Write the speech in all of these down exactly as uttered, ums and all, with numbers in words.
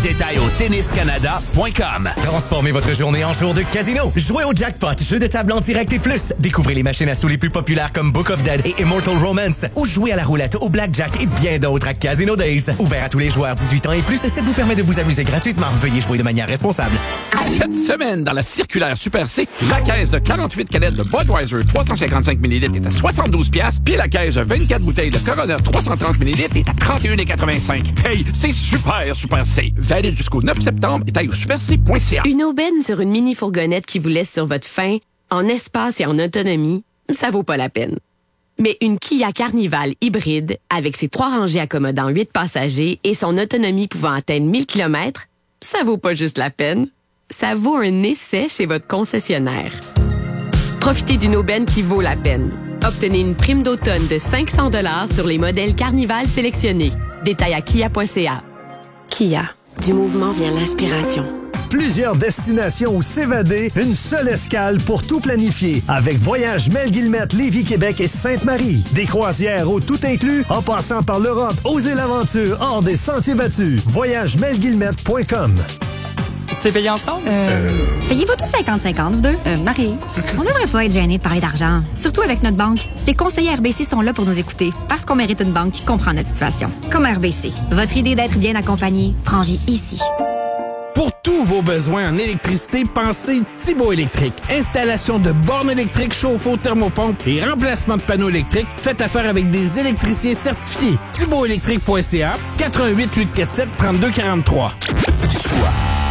Détails au tennis canada point com. Transformez votre journée en jour de casino. Jouez au jackpot, jeu de table en direct et plus. Découvrez les machines à sous les plus populaires comme Book of Dead et Immortal Romance. Ou jouez à la roulette, au blackjack et bien d'autres à Casino Days. Ouvert à tous les joueurs dix-huit ans et plus, ça vous permet de vous amuser gratuitement. Veuillez jouer de manière responsable. Cette semaine, dans la circulaire Super C, la caisse de quarante-huit canettes de Budweiser trois cent cinquante-cinq millilitres est à soixante-douze piastres, puis la caisse de vingt-quatre bouteilles de Corona trois cent trente millilitres est à trente et un virgule quatre-vingt-cinq. Hey, c'est super, Super C. Valide jusqu'au neuf septembre, détail au super c point c a. Une aubaine sur une mini-fourgonnette qui vous laisse sur votre faim, en espace et en autonomie, ça vaut pas la peine. Mais une Kia Carnival hybride, avec ses trois rangées accommodant huit passagers et son autonomie pouvant atteindre mille kilomètres, ça vaut pas juste la peine, ça vaut un essai chez votre concessionnaire. Profitez d'une aubaine qui vaut la peine. Obtenez une prime d'automne de cinq cents dollars sur les modèles Carnival sélectionnés. Détail à kia point c a. Kia. Du mouvement vient l'inspiration. Plusieurs destinations où s'évader, une seule escale pour tout planifier. Avec Voyage Mel Guillemette, Lévis, Québec et Sainte-Marie. Des croisières au tout inclus, en passant par l'Europe. Osez l'aventure hors des sentiers battus. voyage mel guillemette point com. C'est payé ensemble? Euh... Payez-vous toutes cinquante cinquante, vous deux? Euh, Marie. On devrait pas être gêné de parler d'argent. Surtout avec notre banque. Les conseillers R B C sont là pour nous écouter parce qu'on mérite une banque qui comprend notre situation. Comme R B C. Votre idée d'être bien accompagné prend vie ici. Pour tous vos besoins en électricité, pensez Thibaut Électrique. Installation de bornes électriques, chauffe-eau, thermopompe et remplacement de panneaux électriques. Faites affaire avec des électriciens certifiés. thibaut électrique point c a, quatre un huit, huit quatre sept, trois deux quatre trois. Choix.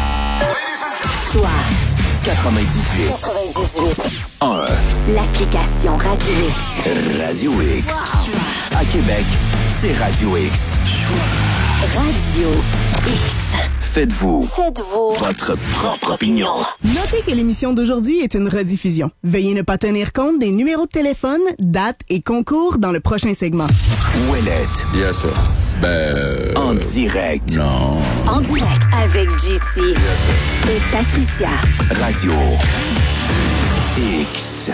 Choix. quatre-vingt-dix-huit. quatre-vingt-dix-huit. un. L'application Radio X. Radio X. Wow. À Québec, c'est Radio X. Radio X. Faites-vous. Faites-vous. Votre propre opinion. Notez que l'émission d'aujourd'hui est une rediffusion. Veuillez ne pas tenir compte des numéros de téléphone, dates et concours dans le prochain segment. Ouellette. Yes, sir. Ben... En direct. Non. En direct avec J C. Yes, sir. Et Patricia. Radio X.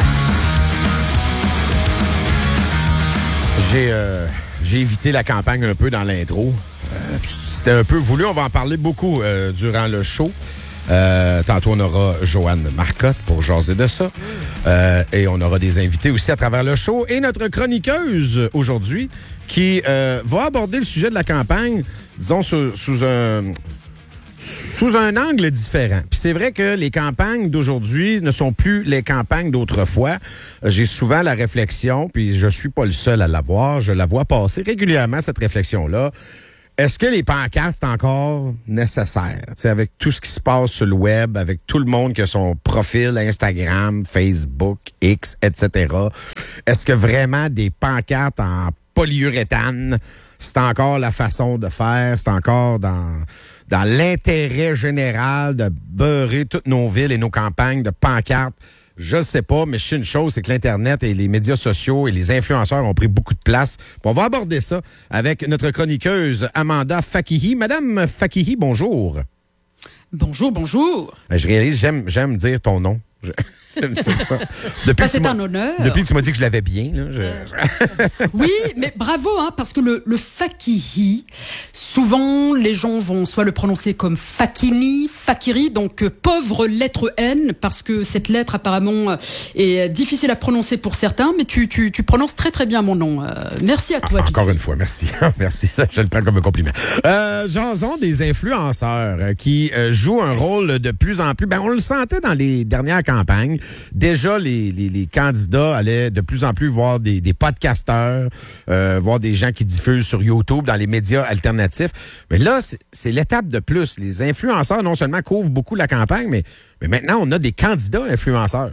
J'ai, euh, j'ai évité la campagne un peu dans l'intro. Euh, c'était un peu voulu. On va en parler beaucoup euh, durant le show. Euh, tantôt, on aura Joanne Marcotte pour jaser de ça. Euh, et on aura des invités aussi à travers le show. Et notre chroniqueuse aujourd'hui qui euh, va aborder le sujet de la campagne, disons, sous, sous un... sous un angle différent. Puis c'est vrai que les campagnes d'aujourd'hui ne sont plus les campagnes d'autrefois. J'ai souvent la réflexion, puis je suis pas le seul à l'avoir, je la vois passer régulièrement, cette réflexion-là. Est-ce que les pancartes sont encore nécessaires? T'sais, avec tout ce qui se passe sur le web, avec tout le monde qui a son profil Instagram, Facebook, X, et cetera. Est-ce que vraiment des pancartes en polyuréthane, c'est encore la façon de faire? C'est encore dans, dans l'intérêt général de beurrer toutes nos villes et nos campagnes de pancartes? Je ne sais pas, mais je sais une chose, c'est que l'Internet et les médias sociaux et les influenceurs ont pris beaucoup de place. On va aborder ça avec notre chroniqueuse Amanda Fakihi. Madame Fakihi, bonjour. Bonjour, bonjour. Je réalise, j'aime, j'aime dire ton nom. Je... C'est ça. Depuis bah, c'est un honneur. Depuis que tu m'as dit que je l'avais bien. Là, je... Oui, mais bravo, hein, parce que le, le Fakihi, souvent les gens vont soit le prononcer comme Fakini, Fakiri, donc euh, pauvre lettre N, parce que cette lettre apparemment euh, est difficile à prononcer pour certains, mais tu, tu, tu prononces très très bien mon nom. Euh, merci à toi. Ah, encore une fois, merci. Merci, ça, je le prends comme un compliment. Euh, Jason, des influenceurs euh, qui euh, jouent un rôle de plus en plus... Ben, on le sentait dans les dernières campagnes. Déjà, les, les, les candidats allaient de plus en plus voir des, des podcasteurs, euh, voir des gens qui diffusent sur YouTube, dans les médias alternatifs. Mais là, c'est, c'est l'étape de plus. Les influenceurs, non seulement couvrent beaucoup la campagne, mais, mais maintenant, on a des candidats influenceurs.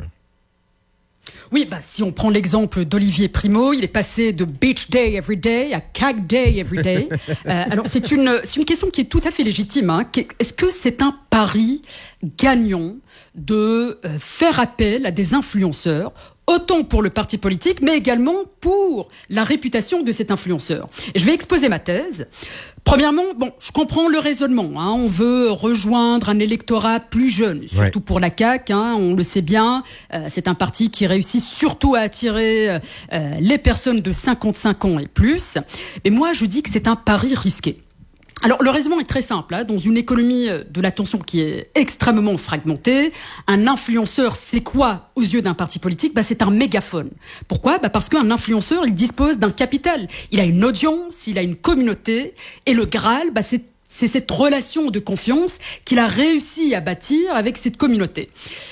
Oui, bah, si on prend l'exemple d'Olivier Primo, il est passé de Beach Day Every Day à Cag Day Every Day. euh, alors, c'est une, c'est une question qui est tout à fait légitime. Hein. Est-ce que c'est un pari gagnant de euh, faire appel à des influenceurs, autant pour le parti politique, mais également pour la réputation de cet influenceur? Et je vais exposer ma thèse. Premièrement, bon, je comprends le raisonnement. Hein, on veut rejoindre un électorat plus jeune, surtout ouais. pour la C A Q. Hein, on le sait bien, euh, c'est un parti qui réussit surtout à attirer euh, les personnes de cinquante-cinq ans et plus. Mais moi, je dis que c'est un pari risqué. Alors, le raisonnement est très simple. Hein. Dans une économie de l'attention qui est extrêmement fragmentée, un influenceur, c'est quoi aux yeux d'un parti politique ? Bah, c'est un mégaphone. Pourquoi ? Bah, parce qu'un influenceur, il dispose d'un capital. Il a une audience, il a une communauté. Et le Graal, bah, c'est, c'est cette relation de confiance qu'il a réussi à bâtir avec cette communauté.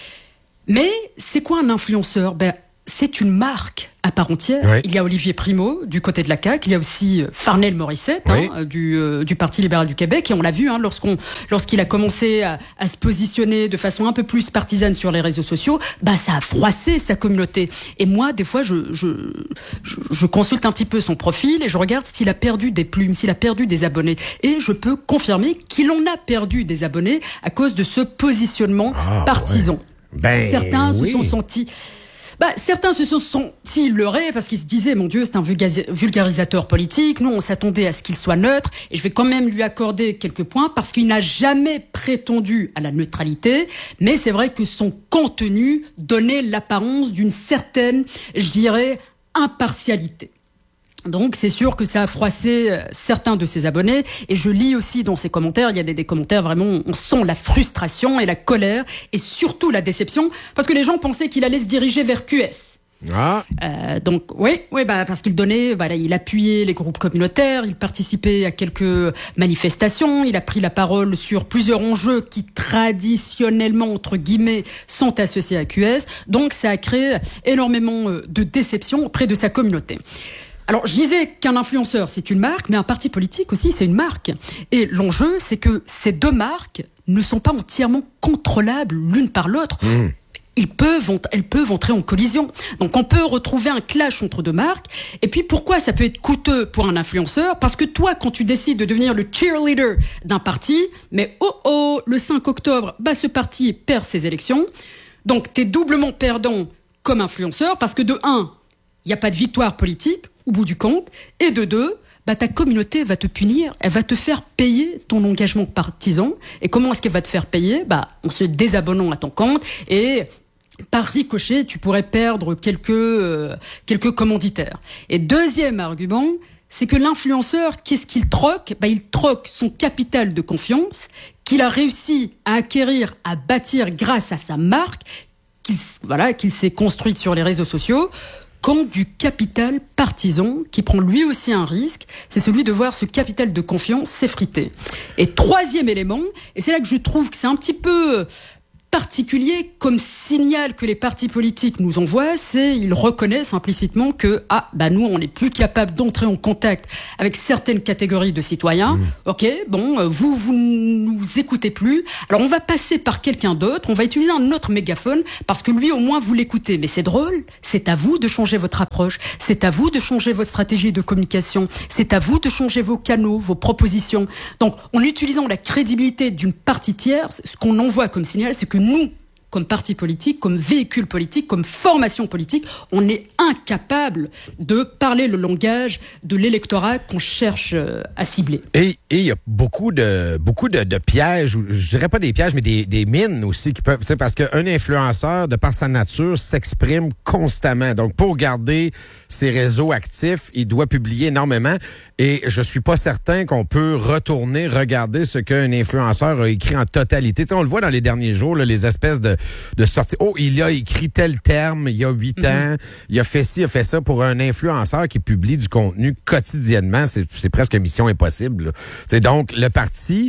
Mais c'est quoi un influenceur ? Bah, c'est une marque à part entière. Oui. Il y a Olivier Primo du côté de la C A Q, il y a aussi Farnell Morissette oui. hein, du, euh, du Parti libéral du Québec, et on l'a vu hein, lorsqu'on, lorsqu'il a commencé à, à se positionner de façon un peu plus partisane sur les réseaux sociaux, bah ça a froissé sa communauté. Et moi, des fois, je, je, je, je consulte un petit peu son profil et je regarde s'il a perdu des plumes, s'il a perdu des abonnés. Et je peux confirmer qu'il en a perdu des abonnés à cause de ce positionnement ah, partisan. Ouais. Ben, Certains oui. se sont sentis... Bah, certains se sont sentis leurrés parce qu'ils se disaient, mon Dieu, c'est un vulgarisateur politique. Nous, on s'attendait à ce qu'il soit neutre. Et je vais quand même lui accorder quelques points parce qu'il n'a jamais prétendu à la neutralité. Mais c'est vrai que son contenu donnait l'apparence d'une certaine, je dirais, impartialité. Donc, c'est sûr que ça a froissé certains de ses abonnés. Et je lis aussi dans ses commentaires, il y a des, des commentaires vraiment, on sent la frustration et la colère et surtout la déception parce que les gens pensaient qu'il allait se diriger vers Q S. Ah. Euh, donc, oui, oui, bah, parce qu'il donnait, voilà, il appuyait les groupes communautaires, il participait à quelques manifestations, il a pris la parole sur plusieurs enjeux qui traditionnellement, entre guillemets, sont associés à Q S. Donc, ça a créé énormément de déception auprès de sa communauté. Alors, je disais qu'un influenceur, c'est une marque, mais un parti politique aussi, c'est une marque. Et l'enjeu, c'est que ces deux marques ne sont pas entièrement contrôlables l'une par l'autre. Mmh. Ils peuvent, elles peuvent entrer en collision. Donc, on peut retrouver un clash entre deux marques. Et puis, pourquoi ça peut être coûteux pour un influenceur ? Parce que toi, quand tu décides de devenir le cheerleader d'un parti, mais oh oh, le cinq octobre, bah, ce parti perd ses élections. Donc, t'es doublement perdant comme influenceur parce que de un, il n'y a pas de victoire politique au bout du compte, et de deux, bah, ta communauté va te punir, elle va te faire payer ton engagement partisan. Et comment est-ce qu'elle va te faire payer ? Bah, en se désabonnant à ton compte, et par ricochet, tu pourrais perdre quelques, euh, quelques commanditaires. Et deuxième argument, c'est que l'influenceur, qu'est-ce qu'il troque ? Bah, il troque son capital de confiance, qu'il a réussi à acquérir, à bâtir grâce à sa marque, qu'il, voilà, qu'il s'est construite sur les réseaux sociaux, contre du capital partisan qui prend lui aussi un risque, c'est celui de voir ce capital de confiance s'effriter. Et troisième élément, et c'est là que je trouve que c'est un petit peu particulier comme signal que les partis politiques nous envoient, c'est ils reconnaissent implicitement que ah bah nous on n'est plus capable d'entrer en contact avec certaines catégories de citoyens. Mmh. Ok, bon vous vous nous écoutez plus, alors on va passer par quelqu'un d'autre, on va utiliser un autre mégaphone parce que lui au moins vous l'écoutez. Mais c'est drôle, c'est à vous de changer votre approche, c'est à vous de changer votre stratégie de communication, c'est à vous de changer vos canaux, vos propositions. Donc en utilisant la crédibilité d'une partie tierce, ce qu'on envoie comme signal, c'est que nous, comme parti politique, comme véhicule politique, comme formation politique, on est incapable de parler le langage de l'électorat qu'on cherche à cibler. Et il y a beaucoup de beaucoup de, de pièges, je dirais pas des pièges, mais des, des mines aussi qui peuvent, c'est parce qu'un influenceur, de par sa nature, s'exprime constamment. Donc, pour garder ses réseaux actifs, il doit publier énormément. Et je suis pas certain qu'on peut retourner regarder ce qu'un influenceur a écrit en totalité. Tu sais, on le voit dans les derniers jours, là, les espèces de de sortir. Oh, il a écrit tel terme il y a huit mm-hmm. ans. Il a fait ci, il a fait ça pour un influenceur qui publie du contenu quotidiennement. C'est, c'est presque mission impossible. C'est donc, le parti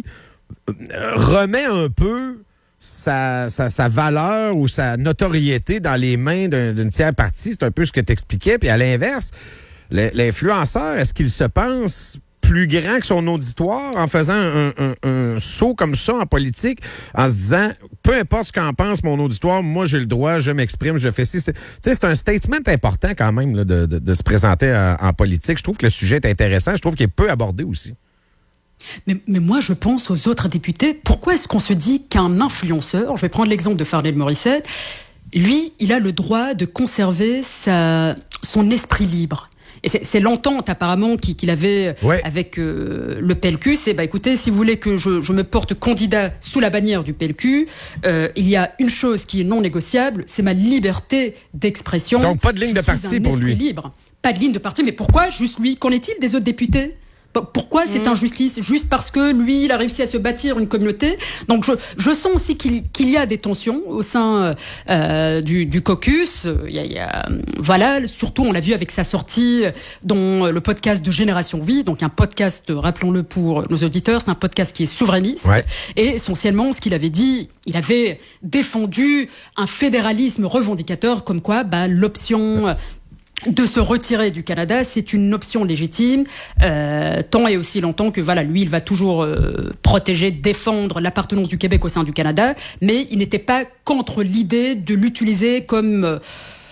remet un peu sa, sa, sa valeur ou sa notoriété dans les mains d'un, d'une tiers partie. C'est un peu ce que tu expliquais. Puis à l'inverse, l'influenceur, est-ce qu'il se pense plus grand que son auditoire en faisant un, un, un saut comme ça en politique, en se disant, peu importe ce qu'en pense mon auditoire, moi j'ai le droit, je m'exprime, je fais ci. C'est, c'est un statement important quand même là, de, de, de se présenter en, en politique. Je trouve que le sujet est intéressant, je trouve qu'il est peu abordé aussi. Mais, mais moi, je pense aux autres députés. Pourquoi est-ce qu'on se dit qu'un influenceur, je vais prendre l'exemple de Farnell Morissette, lui, il a le droit de conserver sa, son esprit libre. Et c'est, c'est l'entente apparemment qu'il, qu'il avait ouais. avec euh, le P L Q. C'est, bah écoutez, si vous voulez que je, je me porte candidat sous la bannière du P L Q, euh, il y a une chose qui est non négociable, c'est ma liberté d'expression. Donc pas de ligne je de parti pour lui. Libre. Pas de ligne de parti, mais pourquoi juste lui ? Qu'en est-il des autres députés ? Pourquoi cette injustice? Juste parce que lui, il a réussi à se bâtir une communauté. Donc je, je sens aussi qu'il, qu'il y a des tensions au sein euh, du, du caucus. Il y a, il y a, voilà, surtout on l'a vu avec sa sortie dans le podcast de Génération Vie, donc un podcast, rappelons-le pour nos auditeurs, c'est un podcast qui est souverainiste. Ouais. Et essentiellement, ce qu'il avait dit, il avait défendu un fédéralisme revendicateur, comme quoi bah, l'option de se retirer du Canada, c'est une option légitime, euh, tant et aussi longtemps que voilà, lui, il va toujours euh, protéger, défendre l'appartenance du Québec au sein du Canada, mais il n'était pas contre l'idée de l'utiliser comme euh,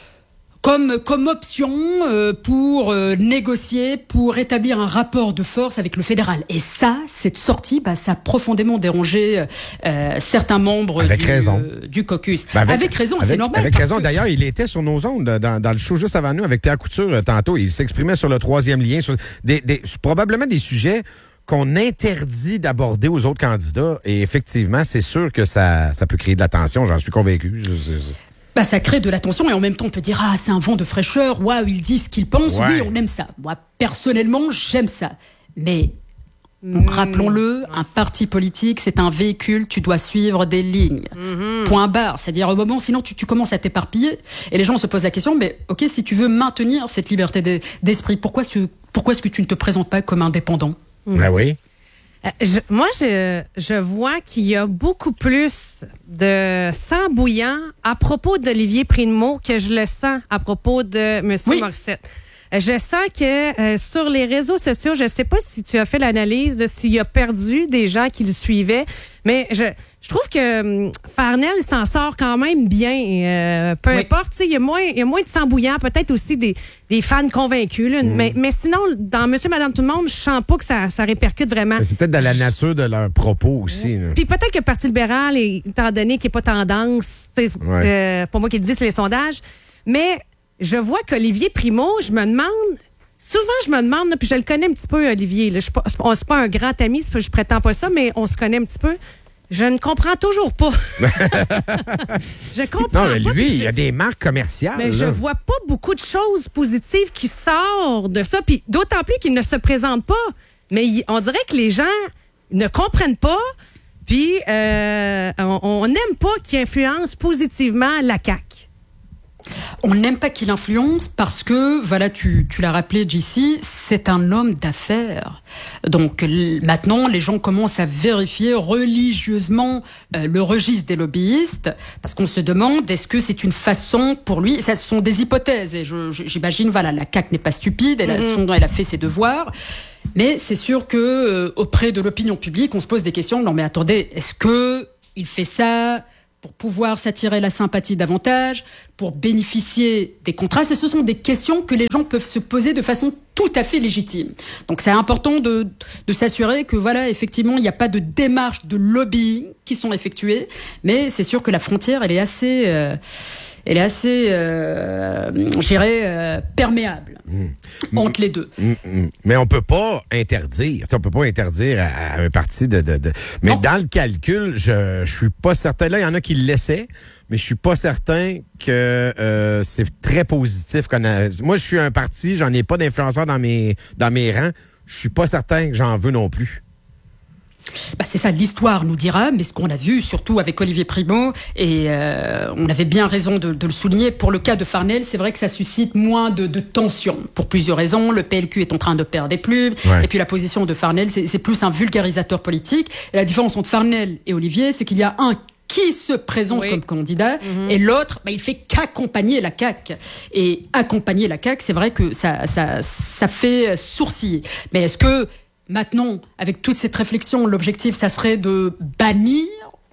Comme, comme option euh, pour euh, négocier, pour établir un rapport de force avec le fédéral. Et ça, cette sortie, bah, ça a profondément dérangé euh, certains membres avec du, raison. Euh, du caucus. Ben avec, avec raison, avec, c'est normal. Avec raison. Que... D'ailleurs, il était sur nos ondes dans, dans le show juste avant nous avec Pierre Couture euh, tantôt. Il s'exprimait sur le troisième lien, sur des, des, probablement des sujets qu'on interdit d'aborder aux autres candidats. Et effectivement, c'est sûr que ça, ça peut créer de la tension. J'en suis convaincu. Je, je, je... Bah, ça crée de la tension et en même temps on peut dire ah c'est un vent de fraîcheur, waouh il dit ce qu'il pense, ouais. Oui on aime ça. Moi personnellement j'aime ça, mais mmh. rappelons-le, un parti politique c'est un véhicule, tu dois suivre des lignes, mmh. point barre. C'est-à-dire au moment sinon tu, tu commences à t'éparpiller et les gens se posent la question mais ok si tu veux maintenir cette liberté d'esprit, pourquoi, ce, pourquoi est-ce que tu ne te présentes pas comme indépendant? Mmh. Ben oui. Euh, je, moi, je, je vois qu'il y a beaucoup plus de sang bouillant à propos d'Olivier Primo que je le sens à propos de M. Oui. Morissette. Euh, je sens que euh, sur les réseaux sociaux, je ne sais pas si tu as fait l'analyse de s'il a perdu des gens qui le suivaient, mais je, je trouve que euh, Farnell s'en sort quand même bien. Euh, peu oui. importe, il y a moins, il y a moins de sang bouillant, peut-être aussi des, des fans convaincus. Là, mmh. mais, mais sinon, dans Monsieur, Madame, tout le monde, je sens pas que ça, ça répercute vraiment. Mais c'est peut-être dans la nature de leurs propos aussi. Là. Puis peut-être que le Parti libéral, étant donné qu'il n'est pas tendance, ouais. euh, pas moi qui le dis, c'est les sondages, mais je vois qu'Olivier Primo, je me demande... Souvent, je me demande, là, puis je le connais un petit peu, Olivier. Là, je ne suis pas un grand ami, je prétends pas ça, mais on se connaît un petit peu. Je ne comprends toujours pas. je comprends non, mais pas. lui, il je... y a des marques commerciales. Mais là. Je vois pas beaucoup de choses positives qui sortent de ça. Puis d'autant plus qu'il ne se présente pas. Mais il, on dirait que les gens ne comprennent pas. Puis euh, on n'aime pas qu'il influence positivement la C A Q. On n'aime pas qu'il influence parce que, voilà, tu, tu l'as rappelé, J C, c'est un homme d'affaires. Donc l- maintenant, les gens commencent à vérifier religieusement euh, le registre des lobbyistes parce qu'on se demande est-ce que c'est une façon pour lui, ça ce sont des hypothèses et je, je, j'imagine, voilà, la C A Q n'est pas stupide, elle a, mm-hmm. son, elle a fait ses devoirs. Mais c'est sûr que euh, auprès de l'opinion publique, on se pose des questions. Non mais attendez, est-ce que il fait ça pour pouvoir s'attirer la sympathie davantage, pour bénéficier des contrats? Ce sont des questions que les gens peuvent se poser de façon tout à fait légitime. Donc c'est important de, de s'assurer que, voilà, effectivement, il n'y a pas de démarches de lobbying qui sont effectuées, mais c'est sûr que la frontière, elle est assez... Euh, elle est assez, euh, je dirais, euh, perméable mmh. entre les deux. Mmh, mmh. Mais on peut pas interdire. On peut pas interdire à, à un parti de... de, de... Mais non. Dans le calcul, je, je suis pas certain. Là, il y en a qui le laissaient, mais je suis pas certain que euh, c'est très positif. Qu'on a... Moi, je suis un parti, j'en ai pas d'influenceurs dans mes, dans mes rangs. Je suis pas certain que j'en veux non plus. Bah c'est ça, l'histoire nous dira, mais ce qu'on a vu, surtout avec Olivier Primo, et euh, on avait bien raison de, de le souligner, pour le cas de Farnell, c'est vrai que ça suscite moins de, de tension, pour plusieurs raisons. Le P L Q est en train de perdre des plumes, ouais. Et puis la position de Farnell, c'est, c'est plus un vulgarisateur politique. Et la différence entre Farnell et Olivier, c'est qu'il y a un qui se présente oui. comme candidat, mmh. et l'autre, bah, il fait qu'accompagner la C A Q. Et accompagner la C A Q, c'est vrai que ça, ça, ça fait sourciller. Mais est-ce que maintenant, avec toute cette réflexion, l'objectif, ça serait de bannir?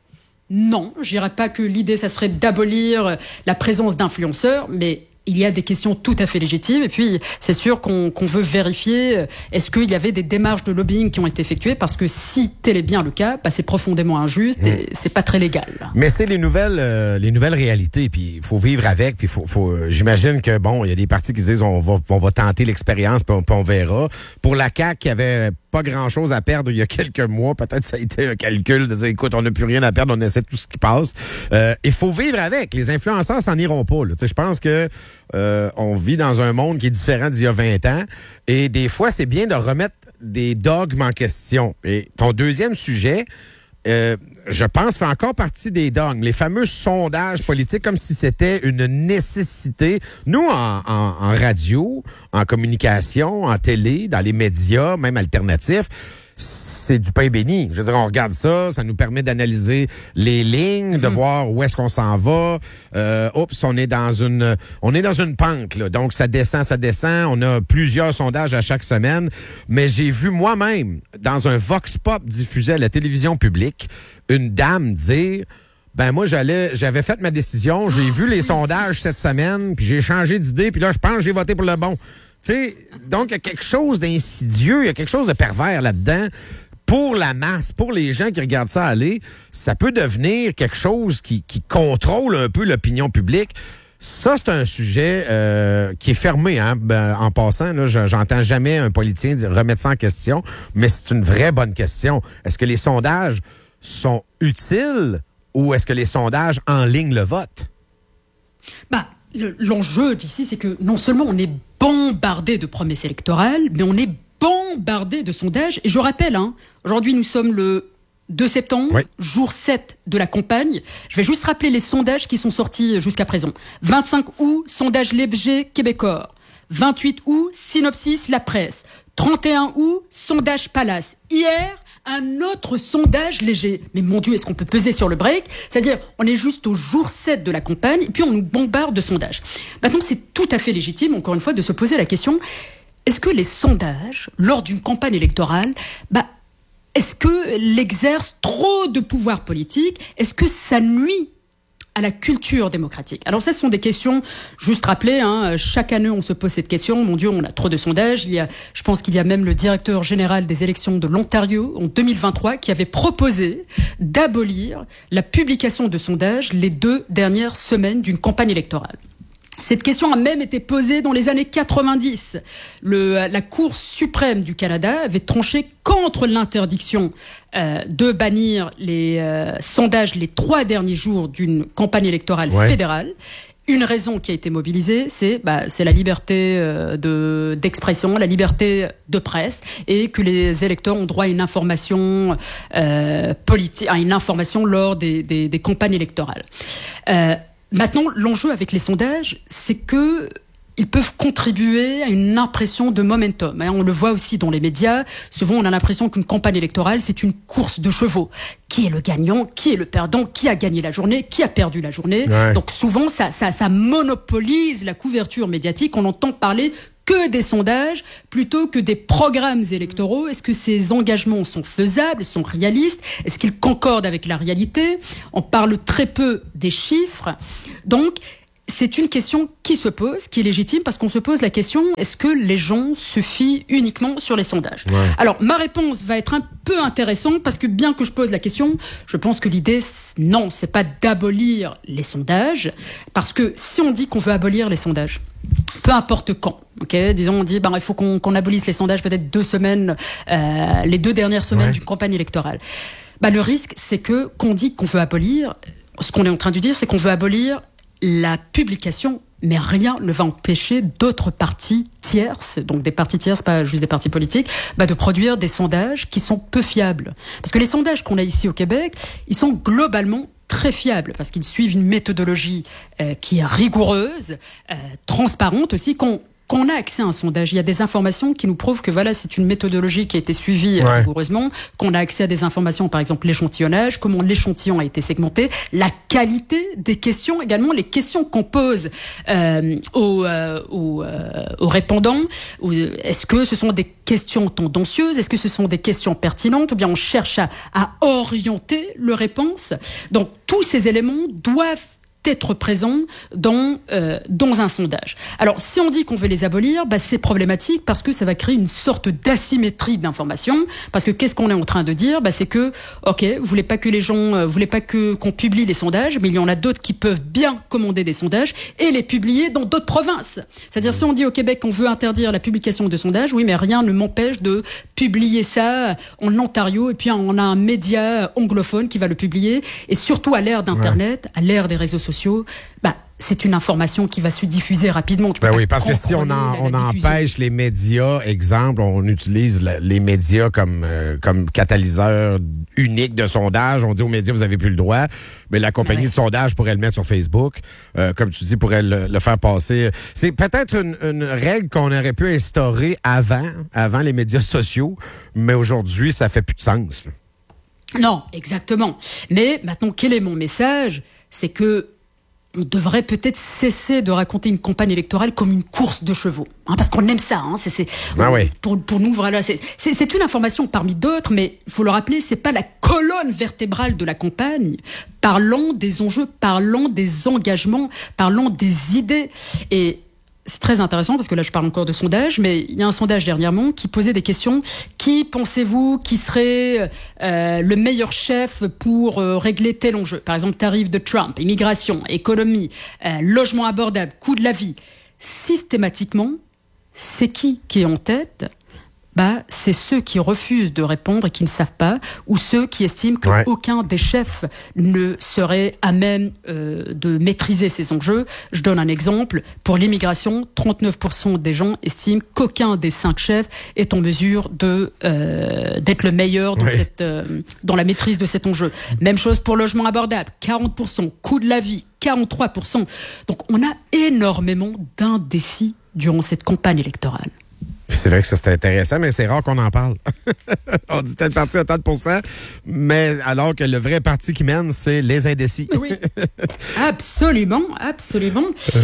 Non, je dirais pas que l'idée, ça serait d'abolir la présence d'influenceurs, mais il y a des questions tout à fait légitimes. Et puis, c'est sûr qu'on, qu'on veut vérifier, est-ce qu'il y avait des démarches de lobbying qui ont été effectuées? Parce que si tel est bien le cas, bah, c'est profondément injuste mmh. et c'est pas très légal. Mais c'est les nouvelles, euh, les nouvelles réalités. Puis il faut vivre avec. Puis faut, faut, euh, j'imagine que bon, il y a des partis qui disent on va, on va tenter l'expérience, puis on, puis on verra. Pour la C A Q, qui avait pas grand-chose à perdre il y a quelques mois. Peut-être ça a été un calcul de dire, écoute, on n'a plus rien à perdre, on essaie tout ce qui passe. Euh, il faut vivre avec. Les influenceurs s'en iront pas. Là. Je pense que euh, on vit dans un monde qui est différent d'il y a vingt ans. Et des fois, c'est bien de remettre des dogmes en question. Et ton deuxième sujet... Euh, je pense, fait encore partie des dogmes. Les fameux sondages politiques, comme si c'était une nécessité. Nous, en, en, en radio, en communication, en télé, dans les médias, même alternatifs, c'est du pain béni. Je veux dire, on regarde ça, ça nous permet d'analyser les lignes, de mmh. voir où est-ce qu'on s'en va. Euh, oups, on est dans une, on est dans une pente, là. Donc, ça descend, ça descend. On a plusieurs sondages à chaque semaine. Mais j'ai vu moi-même, dans un vox pop diffusé à la télévision publique, une dame dire... Ben moi, j'allais, j'avais fait ma décision, j'ai vu les sondages cette semaine, puis j'ai changé d'idée, puis là, je pense que j'ai voté pour le bon. Tu sais, donc il y a quelque chose d'insidieux, il y a quelque chose de pervers là-dedans. Pour la masse, pour les gens qui regardent ça aller, ça peut devenir quelque chose qui, qui contrôle un peu l'opinion publique. Ça, c'est un sujet euh, qui est fermé. Hein? Ben, en passant, là, j'entends jamais un politicien remettre ça en question, mais c'est une vraie bonne question. Est-ce que les sondages sont utiles ou est-ce que les sondages enlignent le vote? Bah, le, l'enjeu d'ici, c'est que non seulement on est bombardé de promesses électorales, mais on est bombardé de sondages. Et je rappelle, hein, aujourd'hui, nous sommes le deux septembre, oui. jour sept de la campagne. Je vais juste rappeler les sondages qui sont sortis jusqu'à présent. vingt-cinq août, sondage Léger Québecor. vingt-huit août, Synopsis La Presse. trente et un août, sondage Palace. Hier, un autre sondage Léger. Mais mon Dieu, est-ce qu'on peut peser sur le break? C'est-à-dire, on est juste au jour sept de la campagne, et puis on nous bombarde de sondages. Maintenant, c'est tout à fait légitime, encore une fois, de se poser la question, est-ce que les sondages, lors d'une campagne électorale, bah, est-ce que l'exerce trop de pouvoir politique? Est-ce que ça nuit à la culture démocratique? Alors ça, ce sont des questions, juste rappeler, hein, chaque année on se pose cette question, mon Dieu, on a trop de sondages. Il y a, je pense qu'il y a même le directeur général des élections de l'Ontario en deux mille vingt-trois qui avait proposé d'abolir la publication de sondages les deux dernières semaines d'une campagne électorale. Cette question a même été posée dans les années quatre-vingt-dix. Le, la Cour suprême du Canada avait tranché contre l'interdiction euh, de bannir les euh, sondages les trois derniers jours d'une campagne électorale ouais. fédérale. Une raison qui a été mobilisée, c'est, bah, c'est la liberté euh, de, d'expression, la liberté de presse, et que les électeurs ont droit à une information euh, politique, à une information lors des, des, des campagnes électorales. Euh, Maintenant, l'enjeu avec les sondages, c'est que ils peuvent contribuer à une impression de momentum. On le voit aussi dans les médias. Souvent, on a l'impression qu'une campagne électorale, c'est une course de chevaux. Qui est le gagnant? Qui est le perdant? Qui a gagné la journée? Qui a perdu la journée? Ouais. Donc souvent, ça, ça, ça monopolise la couverture médiatique. On entend parler que des sondages plutôt que des programmes électoraux. Est-ce que ces engagements sont faisables, sont réalistes? Est-ce qu'ils concordent avec la réalité? On parle très peu des chiffres. Donc, c'est une question qui se pose, qui est légitime, parce qu'on se pose la question, est-ce que les gens se fient uniquement sur les sondages? Ouais. Alors, ma réponse va être un peu intéressante, parce que bien que je pose la question, je pense que l'idée, non, c'est pas d'abolir les sondages, parce que si on dit qu'on veut abolir les sondages, peu importe quand, ok, disons on dit ben il faut qu'on, qu'on abolisse les sondages peut-être deux semaines, euh, les deux dernières semaines ouais. d'une campagne électorale. Ben le risque c'est que qu'on dit qu'on veut abolir, ce qu'on est en train de dire c'est qu'on veut abolir la publication, mais rien ne va empêcher d'autres parties tierces, donc des parties tierces, pas juste des partis politiques, bah de produire des sondages qui sont peu fiables. Parce que les sondages qu'on a ici au Québec, ils sont globalement très fiables, parce qu'ils suivent une méthodologie euh, qui est rigoureuse, euh, transparente aussi, qu'on Quand on a accès à un sondage, il y a des informations qui nous prouvent que voilà, c'est une méthodologie qui a été suivie ouais. rigoureusement, qu'on a accès à des informations, par exemple l'échantillonnage, comment l'échantillon a été segmenté, la qualité des questions, également les questions qu'on pose euh, aux, euh, aux, euh, aux répondants. Est-ce que ce sont des questions tendancieuses? Est-ce que ce sont des questions pertinentes? Ou bien on cherche à, à orienter leur réponse? Donc tous ces éléments doivent être présent dans, euh, dans un sondage. Alors, si on dit qu'on veut les abolir, bah, c'est problématique parce que ça va créer une sorte d'asymétrie d'information. Parce que qu'est-ce qu'on est en train de dire? Bah, c'est que, ok, vous voulez pas que les gens, euh, vous voulez pas que, qu'on publie les sondages, mais il y en a d'autres qui peuvent bien commander des sondages et les publier dans d'autres provinces. C'est-à-dire, si on dit au Québec qu'on veut interdire la publication de sondages, oui, mais rien ne m'empêche de publier ça en Ontario et puis on a un média anglophone qui va le publier. Et surtout à l'ère d'Internet, ouais. à l'ère des réseaux sociaux, bah, c'est une information qui va se diffuser rapidement. Ben oui, parce que si on, en, on empêche les médias, exemple, on utilise la, les médias comme, euh, comme catalyseur unique de sondage, on dit aux médias, vous n'avez plus le droit, mais la compagnie ouais. de sondage pourrait le mettre sur Facebook, euh, comme tu dis, pourrait le, le faire passer. C'est peut-être une, une règle qu'on aurait pu instaurer avant, avant les médias sociaux, mais aujourd'hui, ça fait plus de sens. Non, exactement. Mais maintenant, quel est mon message? C'est que on devrait peut-être cesser de raconter une campagne électorale comme une course de chevaux. Hein, parce qu'on aime ça. Hein, c'est, c'est, ah oui. pour, pour nous, voilà, c'est, c'est, c'est une information parmi d'autres, mais il faut le rappeler, c'est pas la colonne vertébrale de la campagne. Parlons des enjeux, parlons des engagements, parlons des idées. Et c'est très intéressant parce que là, je parle encore de sondage, mais il y a un sondage dernièrement qui posait des questions. Qui pensez-vous qui serait euh, le meilleur chef pour euh, régler tel enjeu? Par exemple, tarif de Trump, immigration, économie, euh, logement abordable, coût de la vie. Systématiquement, c'est qui qui est en tête? Bah, c'est ceux qui refusent de répondre et qui ne savent pas, ou ceux qui estiment qu'aucun ouais. des chefs ne serait à même euh, de maîtriser ces enjeux. Je donne un exemple. Pour l'immigration, trente-neuf pour cent des gens estiment qu'aucun des cinq chefs est en mesure de, euh, d'être le meilleur dans, ouais. cette, euh, dans la maîtrise de cet enjeu. Même chose pour logement abordable, quarante pour cent. Coût de la vie, quarante-trois pour cent. Donc on a énormément d'indécis durant cette campagne électorale. C'est vrai que ça, c'est intéressant, mais c'est rare qu'on en parle. On dit tel parti à tant de pourcents, mais alors que le vrai parti qui mène, c'est les indécis. Oui, absolument, absolument.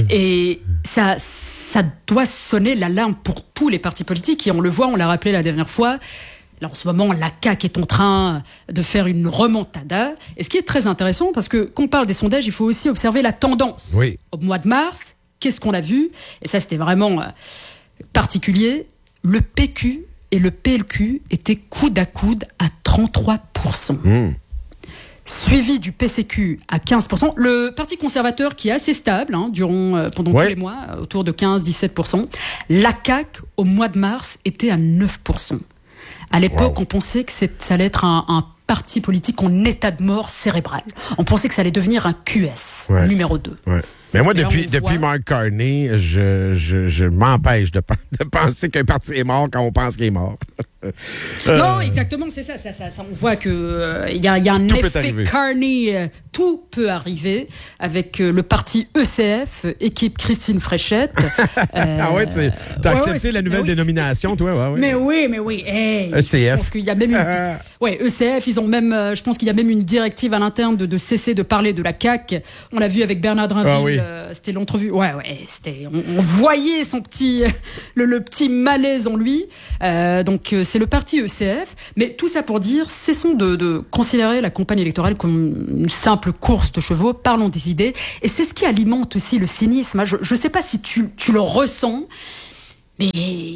Et ça, ça doit sonner l'alarme pour tous les partis politiques. Et on le voit, on l'a rappelé la dernière fois, là, en ce moment, la C A Q est en train de faire une remontada. Et ce qui est très intéressant, parce que quand on parle des sondages, il faut aussi observer la tendance. Oui. Au mois de mars, qu'est-ce qu'on a vu? Et ça, c'était vraiment euh, particulier. Le P Q et le P L Q étaient coude à coude à trente-trois pour cent. Mmh. Suivi du P C Q à quinze pour cent. Le Parti conservateur qui est assez stable hein, durant, euh, pendant ouais. tous les mois, autour de quinze à dix-sept pour cent. La C A Q, au mois de mars, était à neuf pour cent. À l'époque, wow. on pensait que c'est, ça allait être un, un parti politique en état de mort cérébrale. On pensait que ça allait devenir un Q S, ouais. numéro deux. Ouais. Mais moi, depuis, depuis Mark Carney, je, je, je m'empêche de, de penser qu'un parti est mort quand on pense qu'il est mort. euh... Non, exactement, c'est ça. ça, ça, ça on voit qu'il euh, y, y a un tout effet Carney. Euh, tout peut arriver avec euh, le parti E C F, équipe Christine Fréchette. euh, ah ouais, tu as ouais, accepté ouais, la nouvelle oui. dénomination, toi? Ouais, ouais. Mais oui, mais oui. Hey, E C F. Je pense qu'il y a même une... Ah. Ouais, E C F, ils ont même, euh, je pense qu'il y a même une directive à l'interne de, de cesser de parler de la C A Q. On l'a vu avec Bernard Drinville. Ah, oui. euh, c'était l'entrevue. Ouais, ouais, c'était... On, on voyait son petit... le, le petit malaise en lui. Euh, donc, euh, c'est le parti E C F. Mais tout ça pour dire, cessons de, de considérer la campagne électorale comme une simple course de chevaux. Parlons des idées. Et c'est ce qui alimente aussi le cynisme. Je ne sais pas si tu, tu le ressens, mais...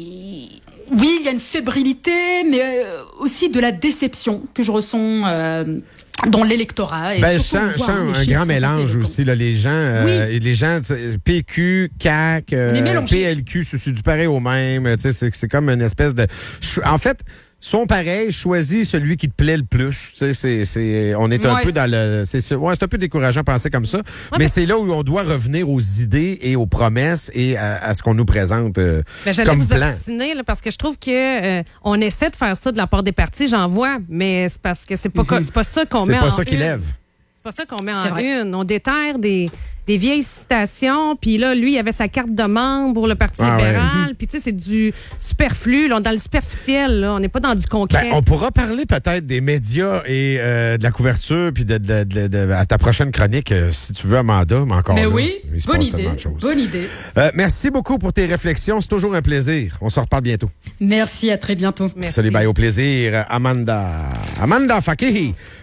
Oui, il y a une fébrilité, mais aussi de la déception que je ressens euh, dans l'électorat. Et ben, je sens, je sens un, un grand mélange aussi. Là, les gens, euh, oui. les gens P Q, C A Q, euh, P L Q, c'est du pareil au même. C'est, c'est comme une espèce de... En fait... sont pareils, choisis celui qui te plaît le plus. Tu sais, c'est, c'est, on est un ouais. peu dans le... C'est, ouais, c'est un peu décourageant de penser comme ça, ouais, mais, mais c'est là où on doit revenir aux idées et aux promesses et à, à ce qu'on nous présente euh, ben, comme vous plan. Obstiner, là, parce que je trouve que euh, on essaie de faire ça de la part des partis, j'en vois, mais c'est parce que c'est pas, mm-hmm. c'est pas ça qu'on c'est met pas en ça qui une. lève. C'est pas ça qu'on met c'est en vrai. une. On déterre des... des vieilles citations, puis là, lui, il avait sa carte de membre pour le Parti ah libéral, ouais. puis tu sais, c'est du superflu, là, on est dans le superficiel, là, on n'est pas dans du concret. Ben, on pourra parler peut-être des médias et euh, de la couverture, puis de, de, de, de, à ta prochaine chronique, euh, si tu veux, Amanda, mais encore mais là, oui, bonne idée, bonne idée. Euh, merci beaucoup pour tes réflexions, c'est toujours un plaisir. On se reparle bientôt. Merci, à très bientôt. Merci. Salut, bye, au plaisir. Amanda. Amanda Fakihi.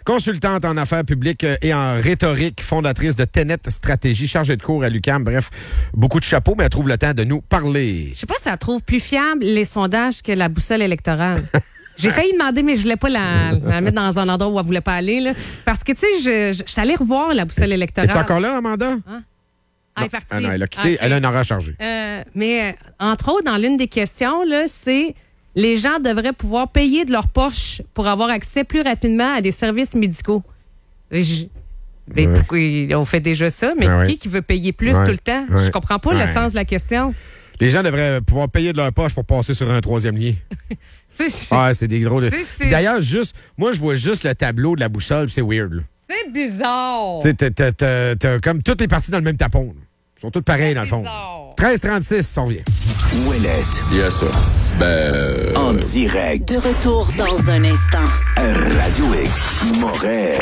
consultante en affaires publiques et en rhétorique, fondatrice de Tenet Stratégie, chargée de cours à l'U Q A M. Bref, beaucoup de chapeaux, mais elle trouve le temps de nous parler. Je sais pas si elle trouve plus fiable les sondages que la boussole électorale. J'ai failli demander, mais je voulais pas la, la mettre dans un endroit où elle voulait pas aller. Là. Parce que, tu sais, je, je, je suis allée revoir la boussole électorale. Es-tu encore là, Amanda? Hein? Ah, elle est partie. Ah non, elle a quitté. Okay. Elle a un horaire chargé. Euh, mais, entre autres, dans l'une des questions, là, c'est les gens devraient pouvoir payer de leur poche pour avoir accès plus rapidement à des services médicaux. Je, mais ouais. Pourquoi on fait déjà ça? Mais ouais, qui ouais. qui veut payer plus ouais. tout le temps? Ouais. Je comprends pas ouais. le sens de la question. Les gens devraient pouvoir payer de leur poche pour passer sur un troisième lien. c'est ah, c'est des gros... C'est, c'est... D'ailleurs, juste, moi, je vois juste le tableau de la boussole, c'est weird. Là. C'est bizarre. Tu sais, t'as, t'as, t'as, t'as comme toutes les parties dans le même tapon. Là. Ils sont toutes pareilles, dans le fond. treize trente-six, on revient. Ouellette. Yes, ça. Ben... En direct. De retour dans un instant. Radio X. Moret.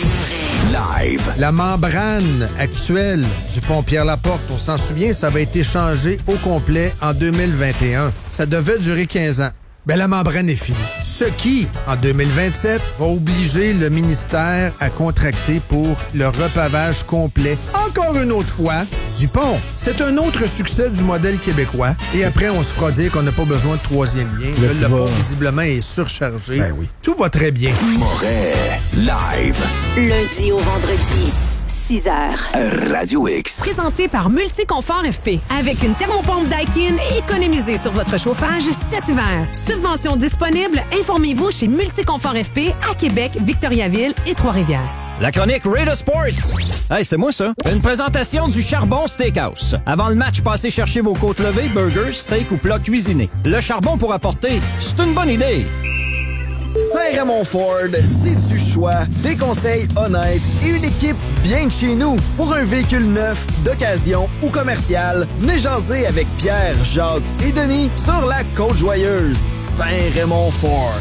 Live. La membrane actuelle du pont Pierre-Laporte, on s'en souvient, ça avait été changé au complet en deux mille vingt et un. Ça devait durer quinze ans. Ben, la membrane est finie. Ce qui, en deux mille vingt-sept, va obliger le ministère à contracter pour le repavage complet, encore une autre fois, du pont. C'est un autre succès du modèle québécois. Et après, on se fera dire qu'on n'a pas besoin de troisième lien. Le, Là, le pont, visiblement, est surchargé. Ben oui. Tout va très bien. Moret. Live. Lundi au vendredi. six heures. Radio X. Présenté par Multiconfort F P. Avec une thermopompe Daikin, économisez sur votre chauffage cet hiver. Subvention disponible, informez-vous chez Multiconfort F P à Québec, Victoriaville et Trois-Rivières. La chronique Raider Sports. Hey, c'est moi ça. Une présentation du Charbon Steakhouse. Avant le match, passez chercher vos côtes levées, burgers, steak ou plats cuisinés. Le charbon pour apporter, c'est une bonne idée. Saint-Raymond Ford, c'est du choix, des conseils honnêtes et une équipe bien de chez nous. Pour un véhicule neuf, d'occasion ou commercial, venez jaser avec Pierre, Jacques et Denis sur la Côte-Joyeuse. Saint-Raymond Ford.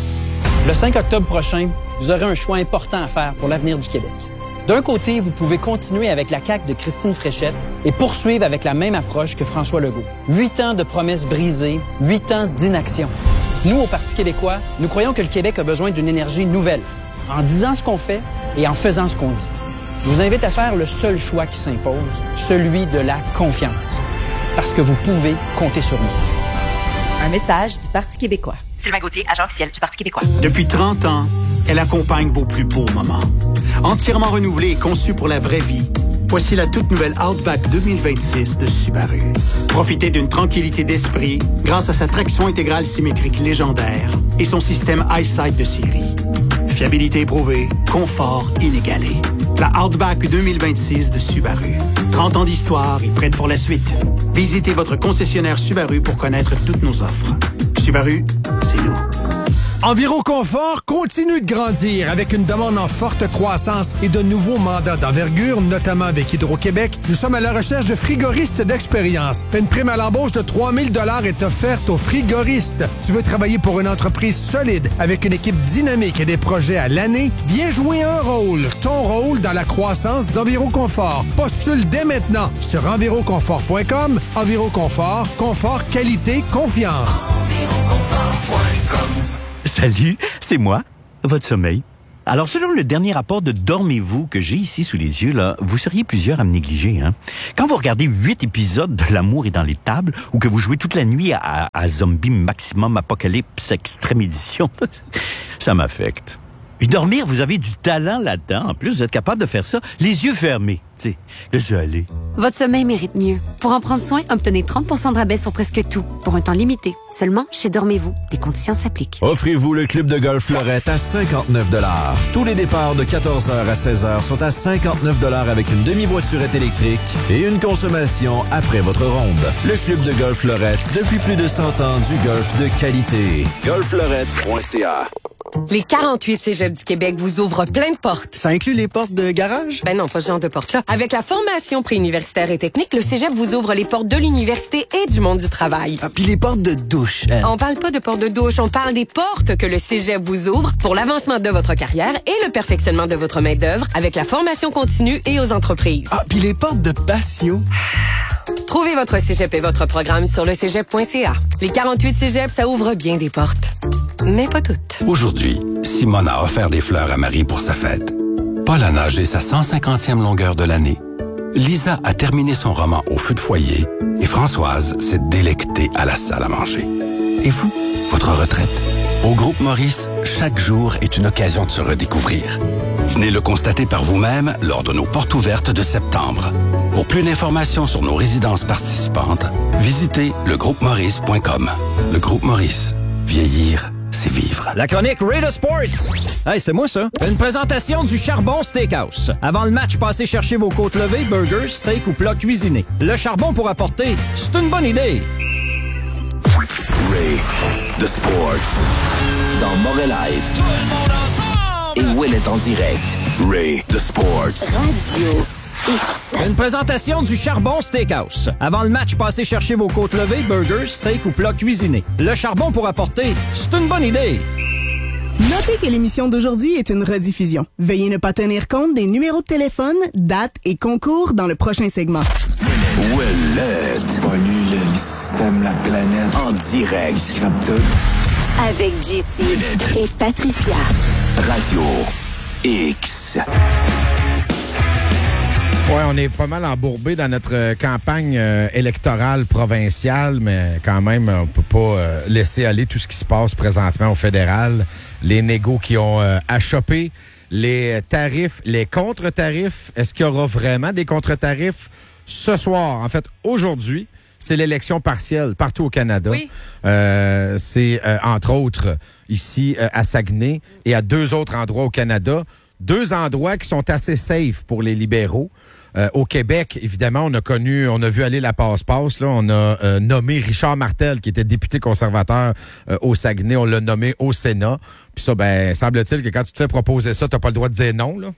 Le cinq octobre prochain, vous aurez un choix important à faire pour l'avenir du Québec. D'un côté, vous pouvez continuer avec la C A Q de Christine Fréchette et poursuivre avec la même approche que François Legault. Huit ans de promesses brisées, huit ans d'inaction. Nous, au Parti québécois, nous croyons que le Québec a besoin d'une énergie nouvelle, en disant ce qu'on fait et en faisant ce qu'on dit. Je vous invite à faire le seul choix qui s'impose, celui de la confiance. Parce que vous pouvez compter sur nous. Un message du Parti québécois. Sylvain Gauthier, agent officiel du Parti québécois. Depuis trente ans, elle accompagne vos plus beaux moments. Entièrement renouvelée et conçue pour la vraie vie, voici la toute nouvelle Outback deux mille vingt-six de Subaru. Profitez d'une tranquillité d'esprit grâce à sa traction intégrale symétrique légendaire et son système EyeSight de série. Fiabilité éprouvée, confort inégalé. La Outback deux mille vingt-six de Subaru. trente ans d'histoire et prête pour la suite. Visitez votre concessionnaire Subaru pour connaître toutes nos offres. Subaru, c'est nous. Enviroconfort continue de grandir avec une demande en forte croissance et de nouveaux mandats d'envergure, notamment avec Hydro-Québec. Nous sommes à la recherche de frigoristes d'expérience. Une prime à l'embauche de trois mille dollars est offerte aux frigoristes. Tu veux travailler pour une entreprise solide avec une équipe dynamique et des projets à l'année? Viens jouer un rôle, ton rôle dans la croissance d'Enviroconfort. Postule dès maintenant sur enviroconfort point com. Enviroconfort, confort, qualité, confiance. enviroconfort point com. Salut, c'est moi, votre sommeil. Alors, selon le dernier rapport de Dormez-vous que j'ai ici sous les yeux, là, vous seriez plusieurs à me négliger. Hein? Quand vous regardez huit épisodes de L'amour est dans les tables ou que vous jouez toute la nuit à, à Zombie Maximum Apocalypse Extrême Édition, ça m'affecte. Et dormir, vous avez du talent là-dedans. En plus, vous êtes capable de faire ça les yeux fermés. Tu sais, laissez aller. Votre sommeil mérite mieux. Pour en prendre soin, obtenez trente pour cent de rabais sur presque tout, pour un temps limité. Seulement chez Dormez-vous. Les conditions s'appliquent. Offrez-vous le club de golf Fleurette à cinquante-neuf dollars. Tous les départs de quatorze heures à seize heures sont à cinquante-neuf dollars avec une demi-voiturette électrique et une consommation après votre ronde. Le club de golf Fleurette, depuis plus de cent ans, du golf de qualité. golf fleurette point c a. Les quarante-huit cégeps du Québec vous ouvrent plein de portes. Ça inclut les portes de garage? Ben non, pas ce genre de portes-là. Avec la formation préuniversitaire et technique, le cégep vous ouvre les portes de l'université et du monde du travail. Ah, puis les portes de douche. Hein? On parle pas de portes de douche, on parle des portes que le cégep vous ouvre pour l'avancement de votre carrière et le perfectionnement de votre main-d'œuvre avec la formation continue et aux entreprises. Ah, puis les portes de patio. Trouvez votre cégep et votre programme sur le cégep point c a. Les quarante-huit cégeps, ça ouvre bien des portes. Mais pas toutes. Aujourd'hui, Simone a offert des fleurs à Marie pour sa fête. Paul a nagé sa cent cinquantième longueur de l'année. Lisa a terminé son roman au feu de foyer et Françoise s'est délectée à la salle à manger. Et vous, votre retraite? Au Groupe Maurice, chaque jour est une occasion de se redécouvrir. Venez le constater par vous-même lors de nos portes ouvertes de septembre. Pour plus d'informations sur nos résidences participantes, visitez le groupe maurice point com. Le Groupe Maurice. Vieillir, c'est vivre. La chronique Raider Sports. Hey, c'est moi ça. Une présentation du Charbon Steakhouse. Avant le match, passez chercher vos côtes levées, burgers, steak ou plats cuisinés. Le charbon pour apporter, c'est une bonne idée. Ray the Sports. Dans Moret Live. Et Will en direct. Ray the Sports. Radio X. Une présentation du Charbon Steakhouse. Avant le match, passez chercher vos côtes levées, burgers, steak ou plats cuisinés. Le charbon pour apporter, c'est une bonne idée. Notez que l'émission d'aujourd'hui est une rediffusion. Veuillez ne pas tenir compte des numéros de téléphone, dates et concours dans le prochain segment. Ouellette. Pollue le système, la planète. En direct. Avec J C et Patricia. Radio X. Ouais, on est pas mal embourbé dans notre campagne euh, électorale provinciale, mais quand même, on peut pas euh, laisser aller tout ce qui se passe présentement au fédéral. Les négos qui ont euh, achoppé, les tarifs, les contre-tarifs. Est-ce qu'il y aura vraiment des contre-tarifs ce soir? En fait, aujourd'hui, c'est l'élection partielle partout au Canada. Oui. Euh, c'est, euh, entre autres, ici euh, à Saguenay et à deux autres endroits au Canada. Deux endroits qui sont assez safe pour les libéraux. Euh, au Québec, évidemment, on a connu, on a vu aller la passe-passe. Là, on a euh, nommé Richard Martel, qui était député conservateur euh, au Saguenay. On l'a nommé au Sénat. Puis ça, ben, semble-t-il que quand tu te fais proposer ça, t'as pas le droit de dire non, là.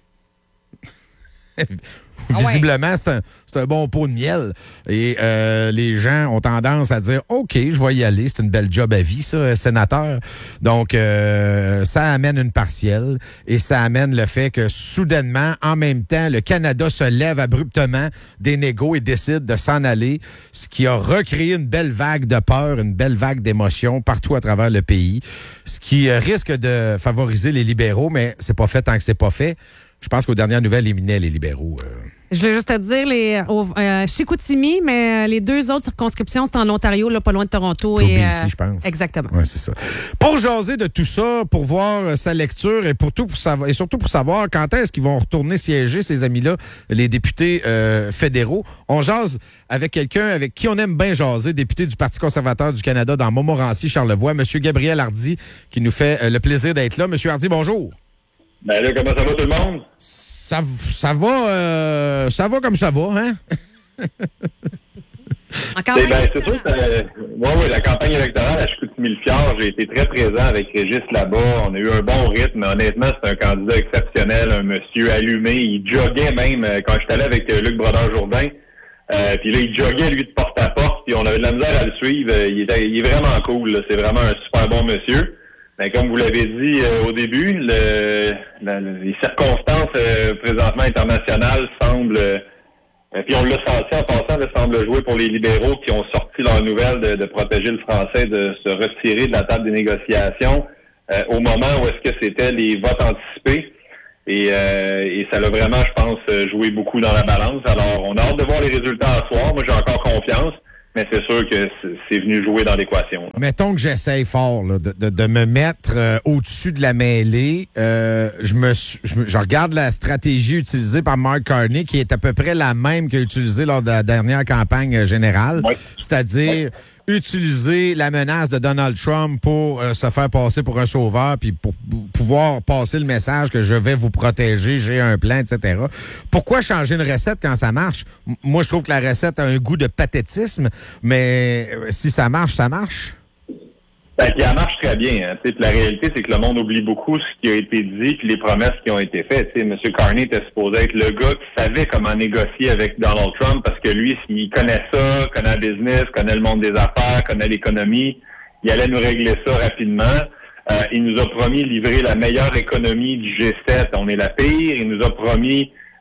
Visiblement, c'est un, c'est un bon pot de miel. Et euh, les gens ont tendance à dire « OK, je vais y aller. C'est une belle job à vie, ça, sénateur. » Donc, euh, ça amène une partielle et ça amène le fait que, soudainement, en même temps, le Canada se lève abruptement des négos et décide de s'en aller, ce qui a recréé une belle vague de peur, une belle vague d'émotions partout à travers le pays, ce qui euh, risque de favoriser les libéraux, mais c'est pas fait tant que c'est pas fait. Je pense qu'aux dernières nouvelles, ils éliminaient les libéraux. Euh. Je voulais juste te dire, les, au, euh, Chicoutimi, mais les deux autres circonscriptions, c'est en Ontario, là, pas loin de Toronto. Et, et B C, je pense. Exactement. Oui, c'est ça. Pour jaser de tout ça, pour voir euh, sa lecture et, pour tout pour savoir, et surtout pour savoir quand est-ce qu'ils vont retourner siéger, ces amis-là, les députés euh, fédéraux, on jase avec quelqu'un avec qui on aime bien jaser, député du Parti conservateur du Canada dans Montmorency, Charlevoix, M. Gabriel Hardy, qui nous fait euh, le plaisir d'être là. M. Hardy, bonjour. Ben là, comment ça va tout le monde? Ça, ça va, euh, ça va comme ça va, hein? Encore c'est, ben, c'est sûr que euh, ouais, ouais, la campagne électorale à Chicoutimi-le-Fjord, j'ai été très présent avec Régis là-bas. On a eu un bon rythme. Honnêtement, c'est un candidat exceptionnel, un monsieur allumé. Il joguait même euh, quand j'étais allé avec euh, Luc Brodeur-Jourdain. Euh, puis là, il joguait, lui, de porte à porte. Puis on avait de la misère à le suivre. Euh, il, est, il est vraiment cool. Là. C'est vraiment un super bon monsieur. Ben, comme vous l'avez dit euh, au début, le, la, les circonstances euh, présentement internationales semblent, euh, puis on l'a senti en passant, là, semblent jouer pour les libéraux qui ont sorti leur nouvelle de, de protéger le français, de se retirer de la table des négociations euh, au moment où est-ce que c'était les votes anticipés. Et, euh, et ça l'a vraiment, je pense, joué beaucoup dans la balance. Alors, on a hâte de voir les résultats à soir. Moi, j'ai encore confiance. Mais c'est sûr que c'est venu jouer dans l'équation. Mettons que j'essaye fort là, de, de, de me mettre euh, au-dessus de la mêlée. Euh, je, me, je, me, je regarde la stratégie utilisée par Mark Carney, qui est à peu près la même qu'il a utilisée lors de la dernière campagne générale. Oui. C'est-à-dire oui. utiliser la menace de Donald Trump pour euh, se faire passer pour un sauveur, puis pour pouvoir passer le message que je vais vous protéger, j'ai un plan, et cetera. Pourquoi changer une recette quand ça marche? M- moi, je trouve que la recette a un goût de pathétisme, mais si ça marche, ça marche. Ben, puis elle marche très bien. Hein. La réalité, c'est que le monde oublie beaucoup ce qui a été dit puis les promesses qui ont été faites. T'sais, M. Carney était supposé être le gars qui savait comment négocier avec Donald Trump parce que lui, il connaît ça, connaît le business, connaît le monde des affaires, connaît l'économie. Il allait nous régler ça rapidement. Euh, il nous a promis de livrer la meilleure économie du G sept. On est la pire. Il nous a promis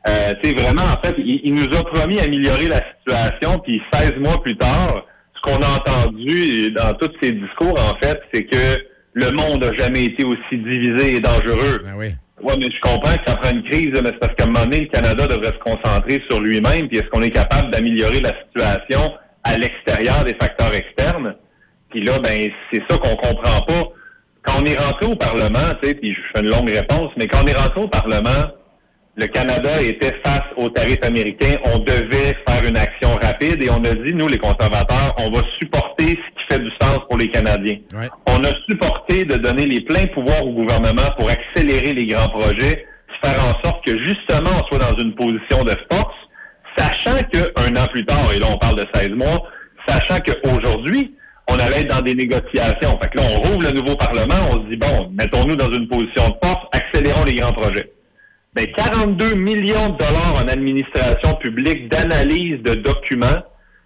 Euh, tu sais, vraiment, en fait, il, il nous a promis d'améliorer la situation, puis seize mois plus tard, ce qu'on a entendu dans tous ces discours, en fait, c'est que le monde n'a jamais été aussi divisé et dangereux. Ben oui. Ouais, mais je comprends que ça prend une crise, mais c'est parce qu'à un moment donné, le Canada devrait se concentrer sur lui-même, puis est-ce qu'on est capable d'améliorer la situation à l'extérieur des facteurs externes? Puis là, ben, c'est ça qu'on comprend pas. Quand on est rentré au Parlement, tu sais, puis je fais une longue réponse, mais quand on est rentré au Parlement, le Canada était face aux tarifs américains. On devait faire une action rapide et on a dit, nous, les conservateurs, on va supporter ce qui fait du sens pour les Canadiens. Ouais. On a supporté de donner les pleins pouvoirs au gouvernement pour accélérer les grands projets, faire en sorte que, justement, on soit dans une position de force, sachant qu'un an plus tard, et là, on parle de seize mois, sachant qu'aujourd'hui, on allait être dans des négociations. Fait que là, on rouvre le nouveau Parlement, on se dit, bon, mettons-nous dans une position de force, accélérons les grands projets. Ben, quarante-deux millions de dollars en administration publique, d'analyse de documents.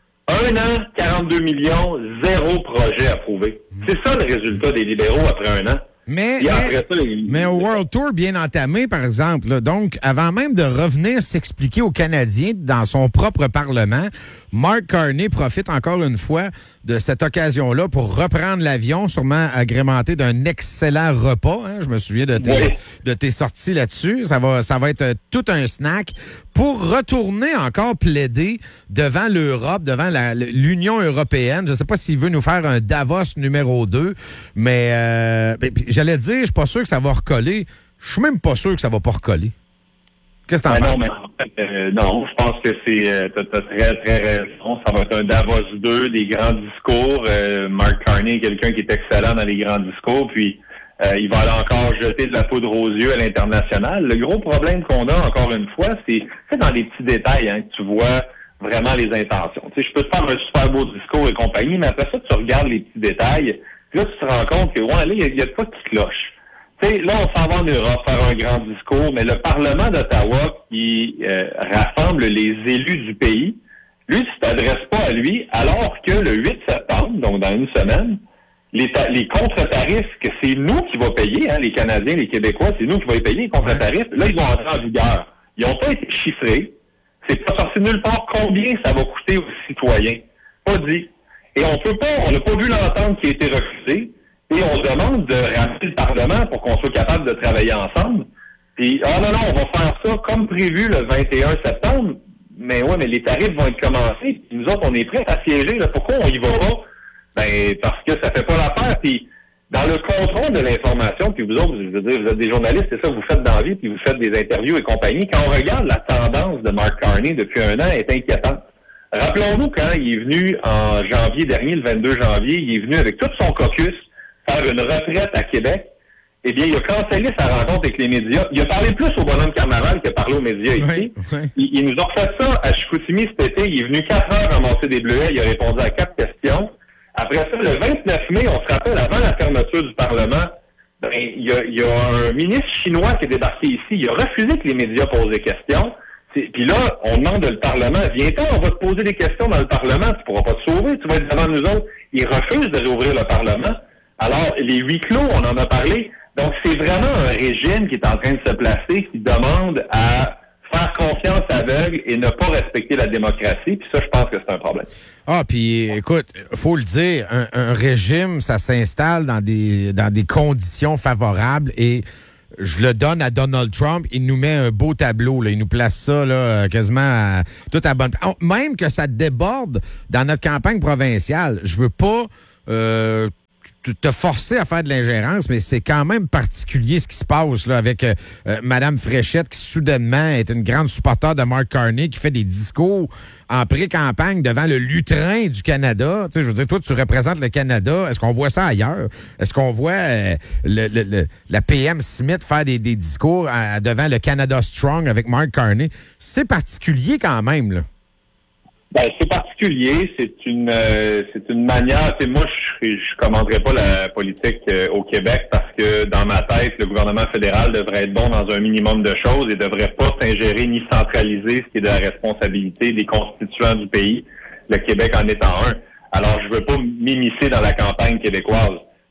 Un an, quarante-deux millions, zéro projet approuvé. C'est ça le résultat des libéraux après un an. Mais, mais, mais, ça, il... mais au World Tour bien entamé, par exemple, là, donc, avant même de revenir s'expliquer aux Canadiens dans son propre Parlement, Mark Carney profite encore une fois de cette occasion-là pour reprendre l'avion, sûrement agrémenté d'un excellent repas. Hein? Je me souviens de tes, oui. de tes sorties là-dessus. Ça va, ça va être euh, tout un snack pour retourner encore plaider devant l'Europe, devant la, l'Union européenne. Je ne sais pas s'il veut nous faire un Davos numéro deux, mais euh, j'allais dire, je suis pas sûr que ça va recoller. Je suis même pas sûr que ça va pas recoller. Qu'est-ce que t'en ben penses? Non, mais en fait, euh, non, je pense que c'est euh, t'as, t'as très, très raison. Ça va être un Davos deux, des grands discours. Euh, Mark Carney est quelqu'un qui est excellent dans les grands discours, puis euh, il va aller encore jeter de la poudre aux yeux à l'international. Le gros problème qu'on a, encore une fois, c'est, c'est dans les petits détails hein, que tu vois vraiment les intentions. Tu sais, je peux te faire un super beau discours et compagnie, mais après ça, tu regardes les petits détails, puis là, tu te rends compte que, ouais, là, il y, y a de quoi qui cloche. Tu sais, là, on s'en va en Europe faire un grand discours, mais le Parlement d'Ottawa qui euh, rassemble les élus du pays, lui, tu t'adresses pas à lui, alors que le huit septembre, donc dans une semaine, les, ta- les contre-tarifs, que c'est nous qui va payer, hein, les Canadiens, les Québécois, c'est nous qui va payer les contre-tarifs, là, ils vont entrer en vigueur. Ils n'ont pas été chiffrés. C'est pas sorti nulle part combien ça va coûter aux citoyens. Pas dit. Et on peut pas, on n'a pas vu l'entente qui a été refusée. Et on demande de ramener le Parlement pour qu'on soit capable de travailler ensemble. Puis, ah non, non, on va faire ça comme prévu le vingt et un septembre. Mais ouais, mais les tarifs vont être commencés. Puis nous autres, on est prêts à siéger. Là. Pourquoi on y va pas? Ben, parce que ça fait pas l'affaire. Puis, dans le contrôle de l'information, puis vous autres, je veux dire, vous êtes des journalistes, c'est ça que vous faites dans la vie, puis vous faites des interviews et compagnie. Quand on regarde la tendance de Mark Carney depuis un an, elle est inquiétante. Rappelons-nous quand il est venu en janvier dernier, le vingt-deux janvier, il est venu avec tout son caucus faire une retraite à Québec, eh bien, il a cancellé sa rencontre avec les médias. Il a parlé plus au bonhomme Carnaval qu'il a parlé aux médias ici. Oui, oui. Il, il nous a refait ça à Chicoutimi cet été. Il est venu quatre heures ramasser des bleuets. Il a répondu à quatre questions. Après ça, le vingt-neuf mai, on se rappelle, avant la fermeture du Parlement, ben, il y a, il y a un ministre chinois qui est débarqué ici. Il a refusé que les médias posent des questions. Puis là, on demande le Parlement, viens-t'en, on va te poser des questions dans le Parlement. Tu pourras pas te sauver. Tu vas être devant nous autres. Il refuse de réouvrir le Parlement. Alors, les huis clos, on en a parlé. Donc, c'est vraiment un régime qui est en train de se placer, qui demande à faire confiance aveugle et ne pas respecter la démocratie. Puis ça, je pense que c'est un problème. Ah, puis écoute, faut le dire, un, un régime, ça s'installe dans des dans des conditions favorables et je le donne à Donald Trump, il nous met un beau tableau, là. Il nous place ça là, quasiment à, tout à bonne place. Même que ça déborde dans notre campagne provinciale. Je veux pas... Euh, te forcer à faire de l'ingérence, mais c'est quand même particulier ce qui se passe là avec euh, euh, Mme Fréchette qui soudainement est une grande supporter de Mark Carney qui fait des discours en pré-campagne devant le lutrin du Canada. Tu sais, je veux dire, toi, tu représentes le Canada. Est-ce qu'on voit ça ailleurs? Est-ce qu'on voit euh, le, le, le, la P M Smith faire des, des discours à, devant le Canada Strong avec Mark Carney? C'est particulier quand même, là. Ben, c'est particulier, c'est une euh, c'est une manière, tu sais, moi je je commanderais pas la politique euh, au Québec parce que dans ma tête, le gouvernement fédéral devrait être bon dans un minimum de choses et devrait pas s'ingérer ni centraliser ce qui est de la responsabilité des constituants du pays, le Québec en étant un. Alors je veux pas m'immiscer dans la campagne québécoise.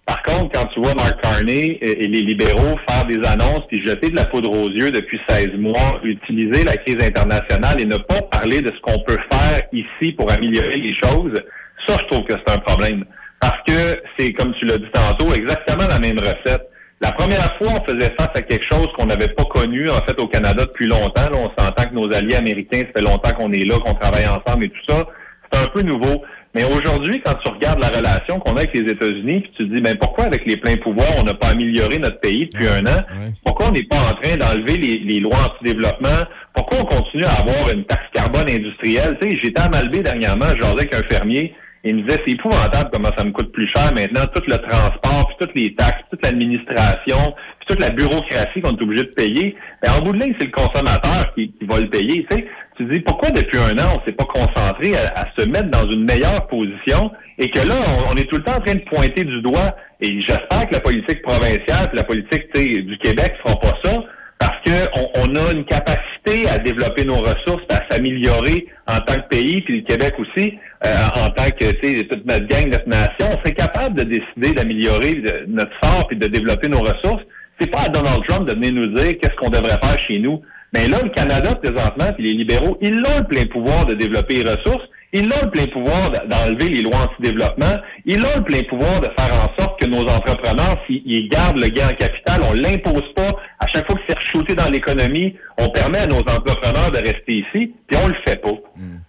Par contre, quand tu vois Mark Carney et les libéraux faire des annonces puis jeter de la poudre aux yeux depuis seize mois, utiliser la crise internationale et ne pas parler de ce qu'on peut faire ici pour améliorer les choses, ça, je trouve que c'est un problème. Parce que c'est, comme tu l'as dit tantôt, exactement la même recette. La première fois, on faisait face à quelque chose qu'on n'avait pas connu, en fait, au Canada depuis longtemps. Là, on s'entend que nos alliés américains, ça fait longtemps qu'on est là, qu'on travaille ensemble et tout ça. C'est un peu nouveau. Mais aujourd'hui, quand tu regardes la relation qu'on a avec les États-Unis, puis tu te dis, ben pourquoi avec les pleins pouvoirs, on n'a pas amélioré notre pays depuis ouais, un an? Ouais. Pourquoi on n'est pas en train d'enlever les, les lois anti-développement? Pourquoi on continue à avoir une taxe carbone industrielle? Tu sais, j'étais à Malbaie dernièrement, je jasais avec un fermier, il me disait, c'est épouvantable comment ça me coûte plus cher maintenant, tout le transport, puis toutes les taxes, toute l'administration, puis toute la bureaucratie qu'on est obligé de payer. Mais en bout de ligne, c'est le consommateur qui, qui va le payer, tu sais. Tu te dis, pourquoi depuis un an, on s'est pas concentré à, à se mettre dans une meilleure position et que là, on, on est tout le temps en train de pointer du doigt. Et j'espère que la politique provinciale, puis la politique du Québec ne fera pas ça, parce que on, on a une capacité à développer nos ressources, à s'améliorer en tant que pays, puis le Québec aussi, euh, en tant que, tu sais, toute notre gang, notre nation, on serait capable de décider d'améliorer notre sort puis de développer nos ressources. C'est pas à Donald Trump de venir nous dire qu'est-ce qu'on devrait faire chez nous. Mais là, le Canada, présentement, puis les libéraux, ils ont le plein pouvoir de développer les ressources. Ils ont le plein pouvoir d'enlever les lois anti-développement. Ils ont le plein pouvoir de faire en sorte que nos entrepreneurs, s'ils gardent le gain en capital, on l'impose pas. À chaque fois que c'est re-shooté dans l'économie, on permet à nos entrepreneurs de rester ici, puis on le fait pas. Mmh.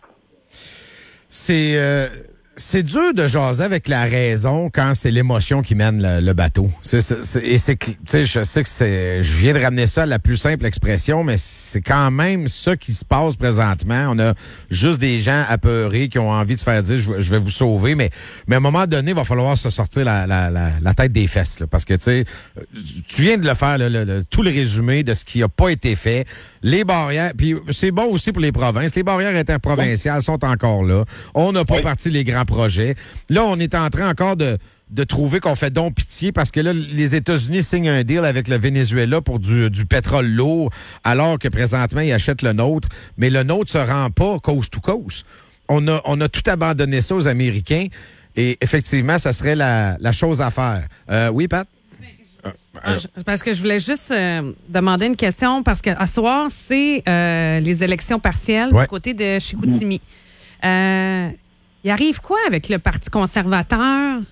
C'est... Euh... C'est dur de jaser avec la raison quand c'est l'émotion qui mène le, le bateau. C'est, c'est, c'est, et c'est, tu sais, je sais que c'est, je viens de ramener ça à la plus simple expression, mais c'est quand même ça qui se passe présentement. On a juste des gens apeurés qui ont envie de se faire dire, je, je vais vous sauver, mais, mais à un moment donné, il va falloir se sortir la, la, la, la tête des fesses, là, parce que tu sais, tu viens de le faire, là, le, le, tout le résumé de ce qui n'a pas été fait. Les barrières, puis c'est bon aussi pour les provinces. Les barrières interprovinciales sont encore là. On n'a pas oui. parti les grands projets. Là, on est en train encore de, de trouver qu'on fait donc pitié parce que là, les États-Unis signent un deal avec le Venezuela pour du, du pétrole lourd, alors que présentement, ils achètent le nôtre. Mais le nôtre se rend pas coast to coast. On a, on a tout abandonné ça aux Américains et effectivement, ça serait la, la chose à faire. Euh, oui, Pat? Ah, parce que je voulais juste euh, demander une question, parce qu'à soir, c'est euh, les élections partielles ouais. du côté de Chicoutimi. Euh, il arrive quoi avec le Parti conservateur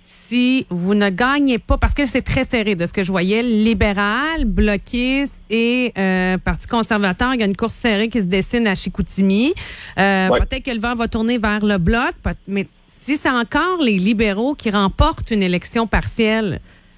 si vous ne gagnez pas? Parce que c'est très serré de ce que je voyais. Libéral, bloquiste et euh, Parti conservateur, il y a une course serrée qui se dessine à Chicoutimi. Euh, ouais. Peut-être que le vent va tourner vers le bloc, mais si c'est encore les libéraux qui remportent une élection partielle,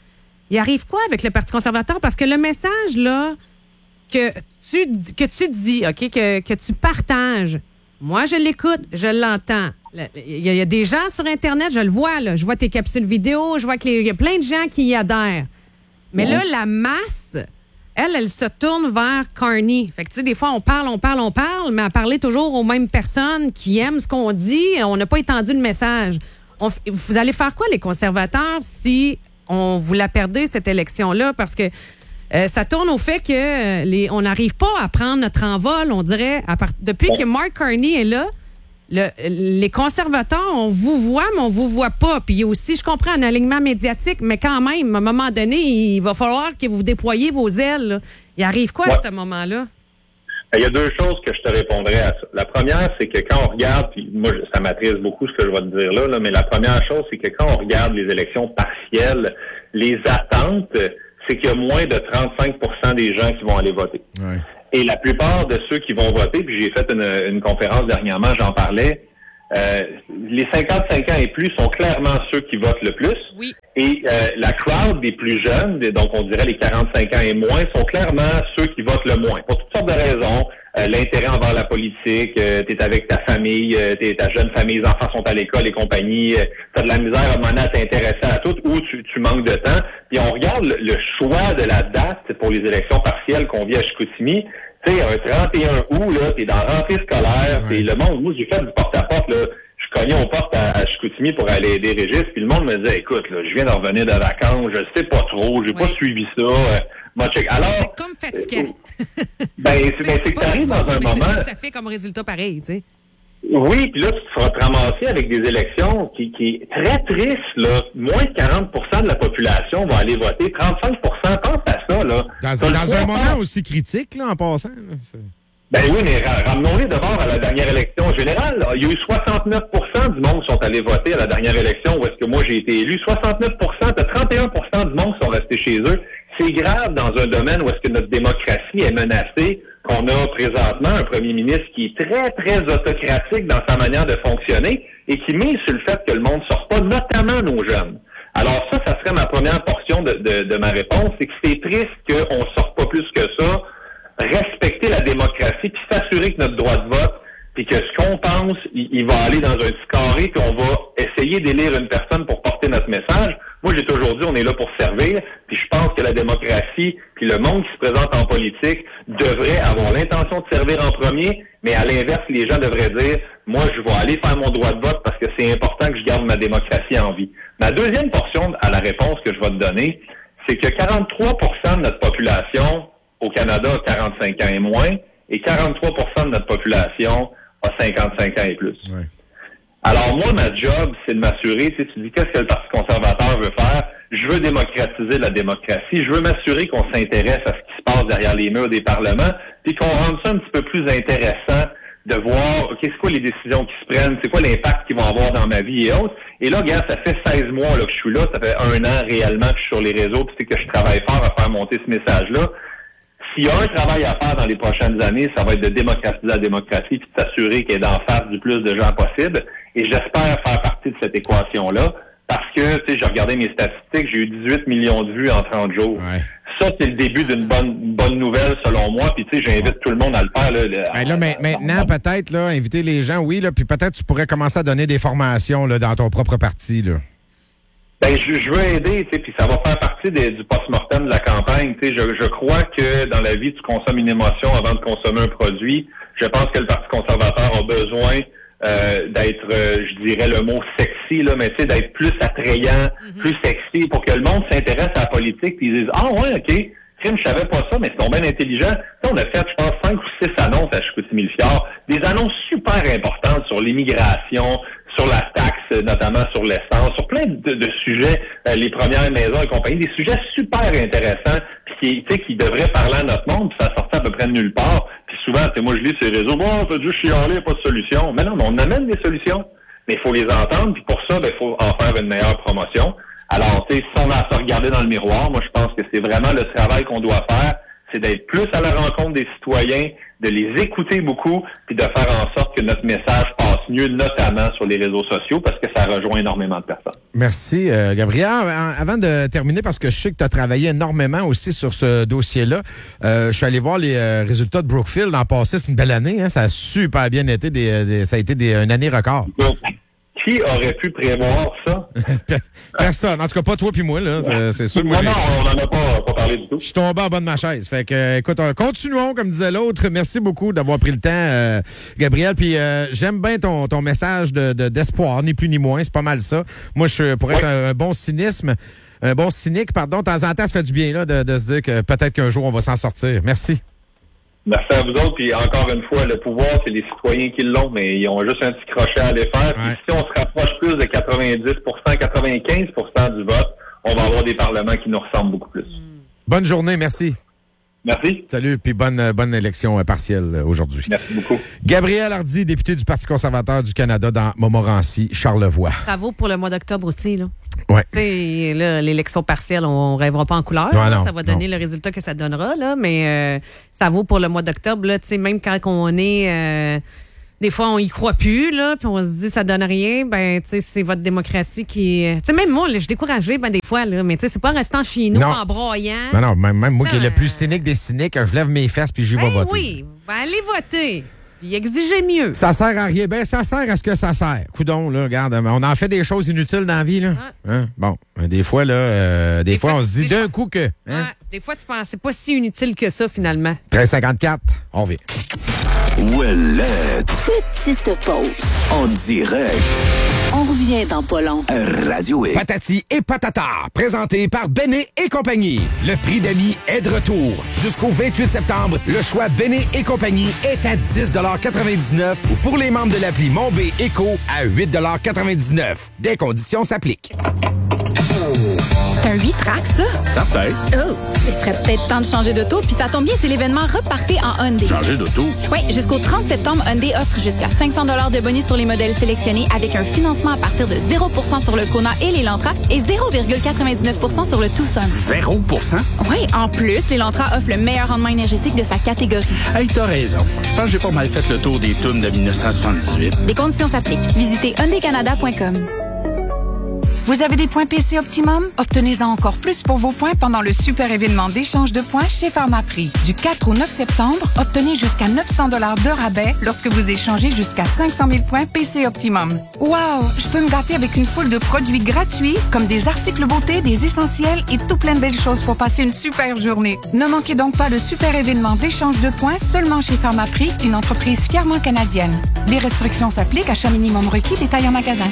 il arrive quoi avec le Parti conservateur? Parce que le message, là, que tu, que tu dis, OK, que, que tu partages, moi, je l'écoute, je l'entends. Il y, y a des gens sur Internet, je le vois, là. Je vois tes capsules vidéo, je vois qu'il y a plein de gens qui y adhèrent. Mais ouais. là, la masse, elle, elle se tourne vers Carney. Fait que, tu sais, des fois, on parle, on parle, on parle, mais à parler toujours aux mêmes personnes qui aiment ce qu'on dit, on n'a pas étendu le message. On, vous allez faire quoi, les conservateurs, si on vous la perdez, cette élection-là, parce que euh, ça tourne au fait que euh, les, on n'arrive pas à prendre notre envol, on dirait, à part, depuis que Mark Carney est là, le, les conservateurs, on vous voit, mais on vous voit pas. Puis aussi, je comprends, un alignement médiatique, mais quand même, à un moment donné, il va falloir que vous déployiez vos ailes. Là. Il arrive quoi ouais. à ce moment-là? Il y a deux choses que je te répondrai à ça. La première, c'est que quand on regarde, puis moi, ça m'attriste beaucoup ce que je vais te dire là, là, mais la première chose, c'est que quand on regarde les élections partielles, les attentes, c'est qu'il y a moins de trente-cinq pour cent des gens qui vont aller voter. Ouais. Et la plupart de ceux qui vont voter, puis j'ai fait une, une conférence dernièrement, j'en parlais, euh, les cinquante-cinq ans et plus sont clairement ceux qui votent le plus. Oui. Et euh, la crowd des plus jeunes, donc on dirait les quarante-cinq ans et moins, sont clairement ceux qui votent le moins. Pour toutes sortes de raisons. Euh, l'intérêt envers la politique, euh, t'es avec ta famille, euh, t'es ta jeune famille, les enfants sont à l'école et compagnie, euh, t'as de la misère à demander à t'intéresser à tout, ou tu, tu manques de temps. Puis on regarde le, le choix de la date pour les élections partielles qu'on vit à Chicoutimi. Tu sais, un trente et un août, là, t'es dans la rentrée scolaire, ouais. T'es le monde, moi j'ai fait du porte-à-porte, là, je cognais aux portes à, à Chicoutimi pour aller aider Régis, puis le monde me disait, écoute, là, je viens de revenir de vacances, je sais pas trop, j'ai ouais. pas suivi ça. Euh, moi, check. Alors, c'est comme fatigant. Euh, ben, c'est, ben, c'est que t'arrives dans un moment. C'est ça que ça fait comme résultat pareil, tu sais. Oui, puis là, tu te feras te ramasser avec des élections qui, qui est très triste, là. Moins de quarante pour cent de la population va aller voter. trente-cinq pour cent, pense à ça, là. Dans, ça, dans un moment faire... aussi critique, là, en passant. Là, ben oui, mais ramenons-les d'abord à la dernière élection générale. Là. Il y a eu soixante-neuf pour cent du monde qui sont allés voter à la dernière élection où est-ce que moi j'ai été élu. soixante-neuf pour cent, t'as trente et un pour cent du monde qui sont restés chez eux. C'est grave dans un domaine où est-ce que notre démocratie est menacée, qu'on a présentement un premier ministre qui est très, très autocratique dans sa manière de fonctionner et qui mise sur le fait que le monde ne sort pas, notamment nos jeunes. Alors ça, ça serait ma première portion de, de, de ma réponse, c'est que c'est triste qu'on ne sorte pas plus que ça, respecter la démocratie, puis s'assurer que notre droit de vote, puis que ce qu'on pense, il, il va aller dans un petit carré, puis on va essayer d'élire une personne pour porter notre message. Moi, j'ai toujours dit, on est là pour servir, puis je pense que la démocratie, puis le monde qui se présente en politique devrait avoir l'intention de servir en premier, mais à l'inverse, les gens devraient dire, moi, je vais aller faire mon droit de vote parce que c'est important que je garde ma démocratie en vie. Ma deuxième portion à la réponse que je vais te donner, c'est que quarante-trois pour cent de notre population au Canada a quarante-cinq ans et moins, et quarante-trois pour cent de notre population a cinquante-cinq ans et plus. Ouais. Alors moi, ma job, c'est de m'assurer, tu sais, tu dis qu'est-ce que le Parti conservateur veut faire? Je veux démocratiser la démocratie, je veux m'assurer qu'on s'intéresse à ce qui se passe derrière les murs des parlements, puis qu'on rende ça un petit peu plus intéressant de voir, OK, c'est quoi les décisions qui se prennent, c'est quoi l'impact qu'ils vont avoir dans ma vie et autres. Et là, regarde, ça fait seize mois là, que je suis là, ça fait un an réellement que je suis sur les réseaux, puis c'est que je travaille fort à faire monter ce message-là. S'il y a un travail à faire dans les prochaines années, ça va être de démocratiser la démocratie puis de s'assurer qu'elle est en face du plus de gens possible. Et j'espère faire partie de cette équation-là parce que, tu sais, j'ai regardé mes statistiques, j'ai eu dix-huit millions de vues en trente jours. Ouais. Ça, c'est le début d'une bonne bonne nouvelle, selon moi. Puis, tu sais, j'invite tout le monde à le faire. Là, là, ben là mais, maintenant, peut-être, là, inviter les gens, oui, là, puis peut-être tu pourrais commencer à donner des formations là, dans ton propre parti, là. Ben, je, je veux aider, tu sais, puis ça va faire partie des, du post-mortem de la campagne. Tu sais, je, je crois que dans la vie, tu consommes une émotion avant de consommer un produit. Je pense que le Parti conservateur a besoin euh, d'être, euh, je dirais le mot sexy, là, mais tu sais, d'être plus attrayant, mm-hmm. plus sexy, pour que le monde s'intéresse à la politique, puis ils disent, ah ouais, ok, crime, je savais pas ça, mais c'est donc bien intelligent. Tu sais, on a fait, je pense, cinq ou six annonces à Chicoutimi-Le-Fjord, des annonces super importantes sur l'immigration, sur la taxe, notamment sur l'essence, sur plein de, de sujets, euh, les premières maisons et compagnie, des sujets super intéressants, puis qui, tu sais, qui devraient parler à notre monde, puis ça sortait à peu près de nulle part. Puis souvent, tu sais, moi je lis sur les réseaux, bon, t'as juste chialer, pas de solution. Mais non, mais on amène des solutions, mais il faut les entendre, puis pour ça, ben, il faut en faire une meilleure promotion. Alors, tu sais, si on a à se regarder dans le miroir, moi je pense que c'est vraiment le travail qu'on doit faire, c'est d'être plus à la rencontre des citoyens, de les écouter beaucoup, puis de faire en sorte que notre message passe mieux, notamment sur les réseaux sociaux, parce que ça rejoint énormément de personnes. Merci, euh, Gabriel. Avant de terminer, parce que je sais que tu as travaillé énormément aussi sur ce dossier-là, euh, je suis allé voir les euh, résultats de Brookfield l'an passé. C'est une belle année, hein? Ça a super bien été. Des, des, ça a été des, une année record. Donc, qui aurait pu prévoir ça? Personne. En tout cas, pas toi puis moi, là. C'est, c'est sûr. Moi, non, non, on n'en a pas, pas parlé du tout. Je suis tombé en bas de ma chaise. Fait que, écoute, continuons, comme disait l'autre. Merci beaucoup d'avoir pris le temps, euh, Gabriel. Puis euh, j'aime bien ton, ton message de, de, d'espoir, ni plus ni moins. C'est pas mal ça. Moi, je pourrais être un, un bon cynisme, un bon cynique, pardon. De temps en temps, ça fait du bien, là, de, de se dire que peut-être qu'un jour, on va s'en sortir. Merci. Merci à vous autres. Puis encore une fois, le pouvoir, c'est les citoyens qui l'ont, mais ils ont juste un petit crochet à aller faire. Puis ouais. Si on se rapproche plus de quatre-vingt-dix pour cent, quatre-vingt-quinze pour cent du vote, on va avoir des parlements qui nous ressemblent beaucoup plus. Bonne journée, merci. Merci. Salut, puis bonne, bonne élection partielle aujourd'hui. Merci beaucoup. Gabriel Hardy, député du Parti conservateur du Canada dans Montmorency, Charlevoix. Ça vaut pour le mois d'octobre aussi, là. Ouais. Tu sais, là, l'élection partielle, on ne rêvera pas en couleur. Ouais, là, non, ça va donner non. le résultat que ça donnera, là, mais euh, ça vaut pour le mois d'octobre. Là, même quand on est... Euh, des fois, on y croit plus, là, puis on se dit ça donne rien. Ben, tu sais, c'est votre démocratie qui... Tu sais, même moi, là, je suis découragée, ben, des fois, là, mais tu sais, c'est pas en restant chez nous, non. en broyant. Non, non, même, même moi qui est le plus cynique des cyniques, je lève mes fesses puis j'y vais ben, voter. Oui, ben, allez voter. Puis exigez mieux. Ça sert à rien. Ben, ça sert à ce que ça sert. Coudon, là, regarde, on en fait des choses inutiles dans la vie, là. Ah. Hein? Bon, des fois, là, euh, des, des fois, fois, on se dit d'un coup que... Hein? Ah, des fois, tu penses c'est pas si inutile que ça, finalement. treize cinquante-quatre, on revient. Ouellette. Petite pause. En direct. On revient dans pas long. Radio X. Patati et patata, présenté par Béné et compagnie. Le prix d'amis est de retour. Jusqu'au vingt-huit septembre, le choix Béné et compagnie est à dix quatre-vingt-dix-neuf ou pour les membres de l'appli Mon B Éco à huit quatre-vingt-dix-neuf. Des conditions s'appliquent. C'est un huit tracks, ça? Certain. Oh, il serait peut-être temps de changer d'auto, puis ça tombe bien, c'est l'événement Repartez en Hyundai. Changer d'auto? Oui, jusqu'au trente septembre, Hyundai offre jusqu'à cinq cents dollars de bonus sur les modèles sélectionnés avec un financement à partir de zéro pour cent sur le Kona et l'Elantra et zéro virgule quatre-vingt-dix-neuf pour cent sur le Tucson. zéro pour cent? Oui, en plus, l'Elantra offre le meilleur rendement énergétique de sa catégorie. Hey, t'as raison. Je pense que j'ai pas mal fait le tour des tunes de dix-neuf cent soixante-dix-huit. Des conditions s'appliquent. Visitez hyundai canada point com. Vous avez des points P C Optimum? Obtenez-en encore plus pour vos points pendant le super événement d'échange de points chez Pharmaprix. Du quatre au neuf septembre, obtenez jusqu'à neuf cents dollars de rabais lorsque vous échangez jusqu'à cinq cent mille points P C Optimum. Wow! Je peux me gâter avec une foule de produits gratuits comme des articles beauté, des essentiels et tout plein de belles choses pour passer une super journée. Ne manquez donc pas le super événement d'échange de points seulement chez Pharmaprix, une entreprise fièrement canadienne. Des restrictions s'appliquent, achat minimum requis, détail en magasin.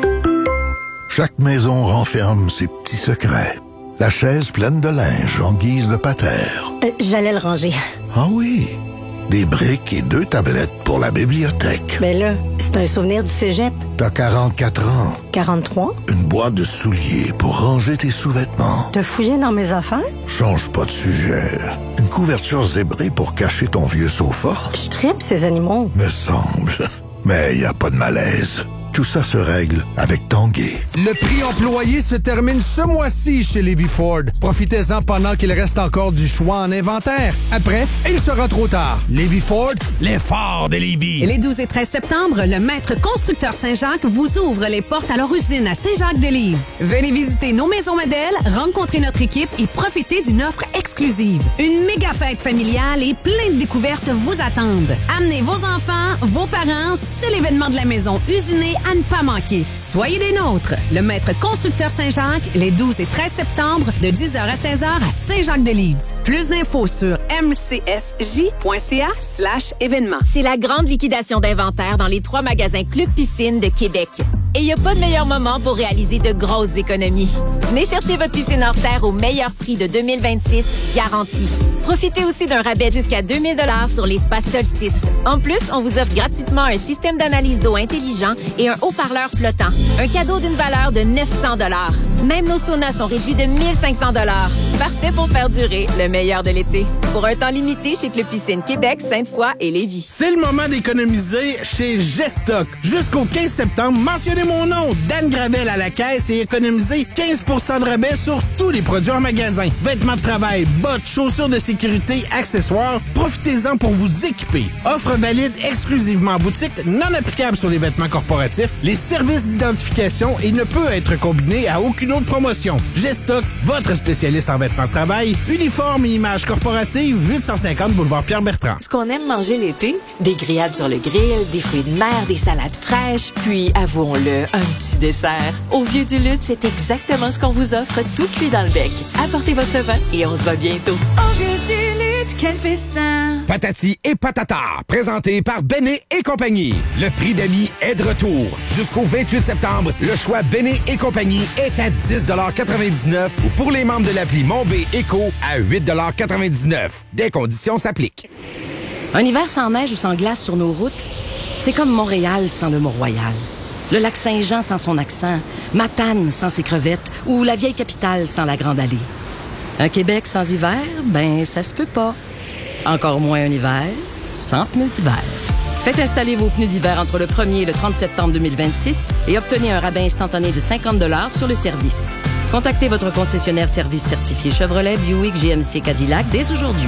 Chaque maison renferme ses petits secrets. La chaise pleine de linge en guise de patère. Euh, J'allais le ranger. Ah oui, des briques et deux tablettes pour la bibliothèque. Mais là, c'est un souvenir du cégep. T'as quarante-quatre ans. quarante-trois? Une boîte de souliers pour ranger tes sous-vêtements. T'as fouillé dans mes affaires? Change pas de sujet. Une couverture zébrée pour cacher ton vieux sofa. Je tripe ces animaux. Me semble. Mais y a pas de malaise. Tout ça se règle avec Tanguay. Le prix employé se termine ce mois-ci chez Lévis Ford. Profitez-en pendant qu'il reste encore du choix en inventaire. Après, il sera trop tard. Lévis Ford, l'effort de Lévis. Les douze et treize septembre, le maître constructeur Saint-Jacques vous ouvre les portes à leur usine à Saint-Jacques-de-Lise. Venez visiter nos maisons modèles, rencontrer notre équipe et profiter d'une offre exclusive. Une méga fête familiale et plein de découvertes vous attendent. Amenez vos enfants, vos parents, c'est l'événement de la maison usinée à ne pas manquer. Soyez des nôtres. Le maître constructeur Saint-Jacques, les douze et treize septembre, de dix heures à seize heures à Saint-Jacques-de-Lise. Plus d'infos sur m c s j point c a slash événement. C'est la grande liquidation d'inventaire dans les trois magasins Club Piscine de Québec. Et il n'y a pas de meilleur moment pour réaliser de grosses économies. Venez chercher votre piscine hors terre au meilleur prix de deux mille vingt-six, garanti. Profitez aussi d'un rabais jusqu'à deux mille dollars sur l'espace Solstice. En plus, on vous offre gratuitement un système d'analyse d'eau intelligent et un haut-parleur flottant. Un cadeau d'une valeur de neuf cents dollars. Même nos saunas sont réduits de mille cinq cents dollars. Parfait pour faire durer le meilleur de l'été. Pour un temps limité chez Club Piscine Québec, Sainte-Foy et Lévis. C'est le moment d'économiser chez Gestock. Jusqu'au quinze septembre, mentionnez mon nom, Dan Gravel à la caisse et économisez quinze pour cent de rabais sur tous les produits en magasin. Vêtements de travail, bottes, chaussures de sécurité, accessoires. Profitez-en pour vous équiper. Offre valide exclusivement en boutique, non applicable sur les vêtements corporatifs, les services d'identification et ne peut être combiné à aucune autre promotion. Gestock, votre spécialiste en vêtements de travail, uniforme et images corporatives, huit cent cinquante boulevard Pierre-Bertrand. Ce qu'on aime manger l'été, des grillades sur le grill, des fruits de mer, des salades fraîches, puis, avouons-le, un petit dessert. Au Vieux du Lutte, c'est exactement ce qu'on vous offre, tout cuit dans le bec. Apportez votre vin et on se voit bientôt. Au Vieux du Lutte, quel festin! Patati et patata, présenté par Béné et compagnie. Le prix d'amis est de retour. Jusqu'au vingt-huit septembre, le choix Béné et compagnie est à dix quatre-vingt-dix-neuf ou pour les membres de l'appli Mon B Éco à huit quatre-vingt-dix-neuf. Des conditions s'appliquent. Un hiver sans neige ou sans glace sur nos routes, c'est comme Montréal sans le Mont-Royal. Le lac Saint-Jean sans son accent, Matane sans ses crevettes ou la vieille capitale sans la Grande Allée. Un Québec sans hiver, ben ça se peut pas. Encore moins un hiver sans pneus d'hiver. Faites installer vos pneus d'hiver entre le premier et le trente septembre deux mille vingt-six et obtenez un rabais instantané de cinquante dollars sur le service. Contactez votre concessionnaire service certifié Chevrolet, Buick, G M C, Cadillac dès aujourd'hui.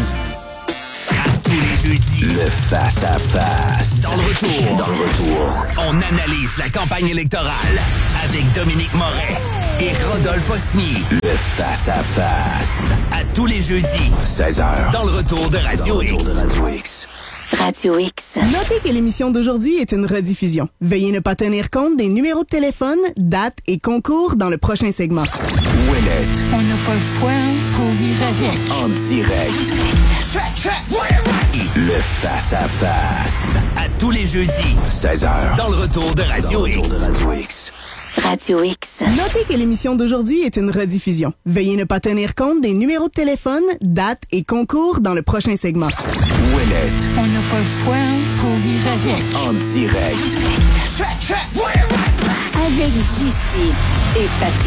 Tous les jeudis, le face-à-face. Dans le retour, dans le retour, on analyse la campagne électorale avec Dominique Moret et Rodolphe Osny. Le face-à-face. À tous les jeudis, seize heures. Dans le retour de Radio X. De Radio X. Radio X. Notez que l'émission d'aujourd'hui est une rediffusion. Veuillez ne pas tenir compte des numéros de téléphone, dates et concours dans le prochain segment. Ouellette. On n'a pas le choix, faut vivre avec. En direct. Le Le face-à-face. À tous les jeudis. seize heures. Dans le retour de Radio X. De Radio X. Radio X. Notez que l'émission d'aujourd'hui est une rediffusion. Veuillez ne pas tenir compte des numéros de téléphone, dates et concours dans le prochain segment. Ouellette. On n'a pas le choix, faut vivre avec. En direct. Avec J C et Patrick.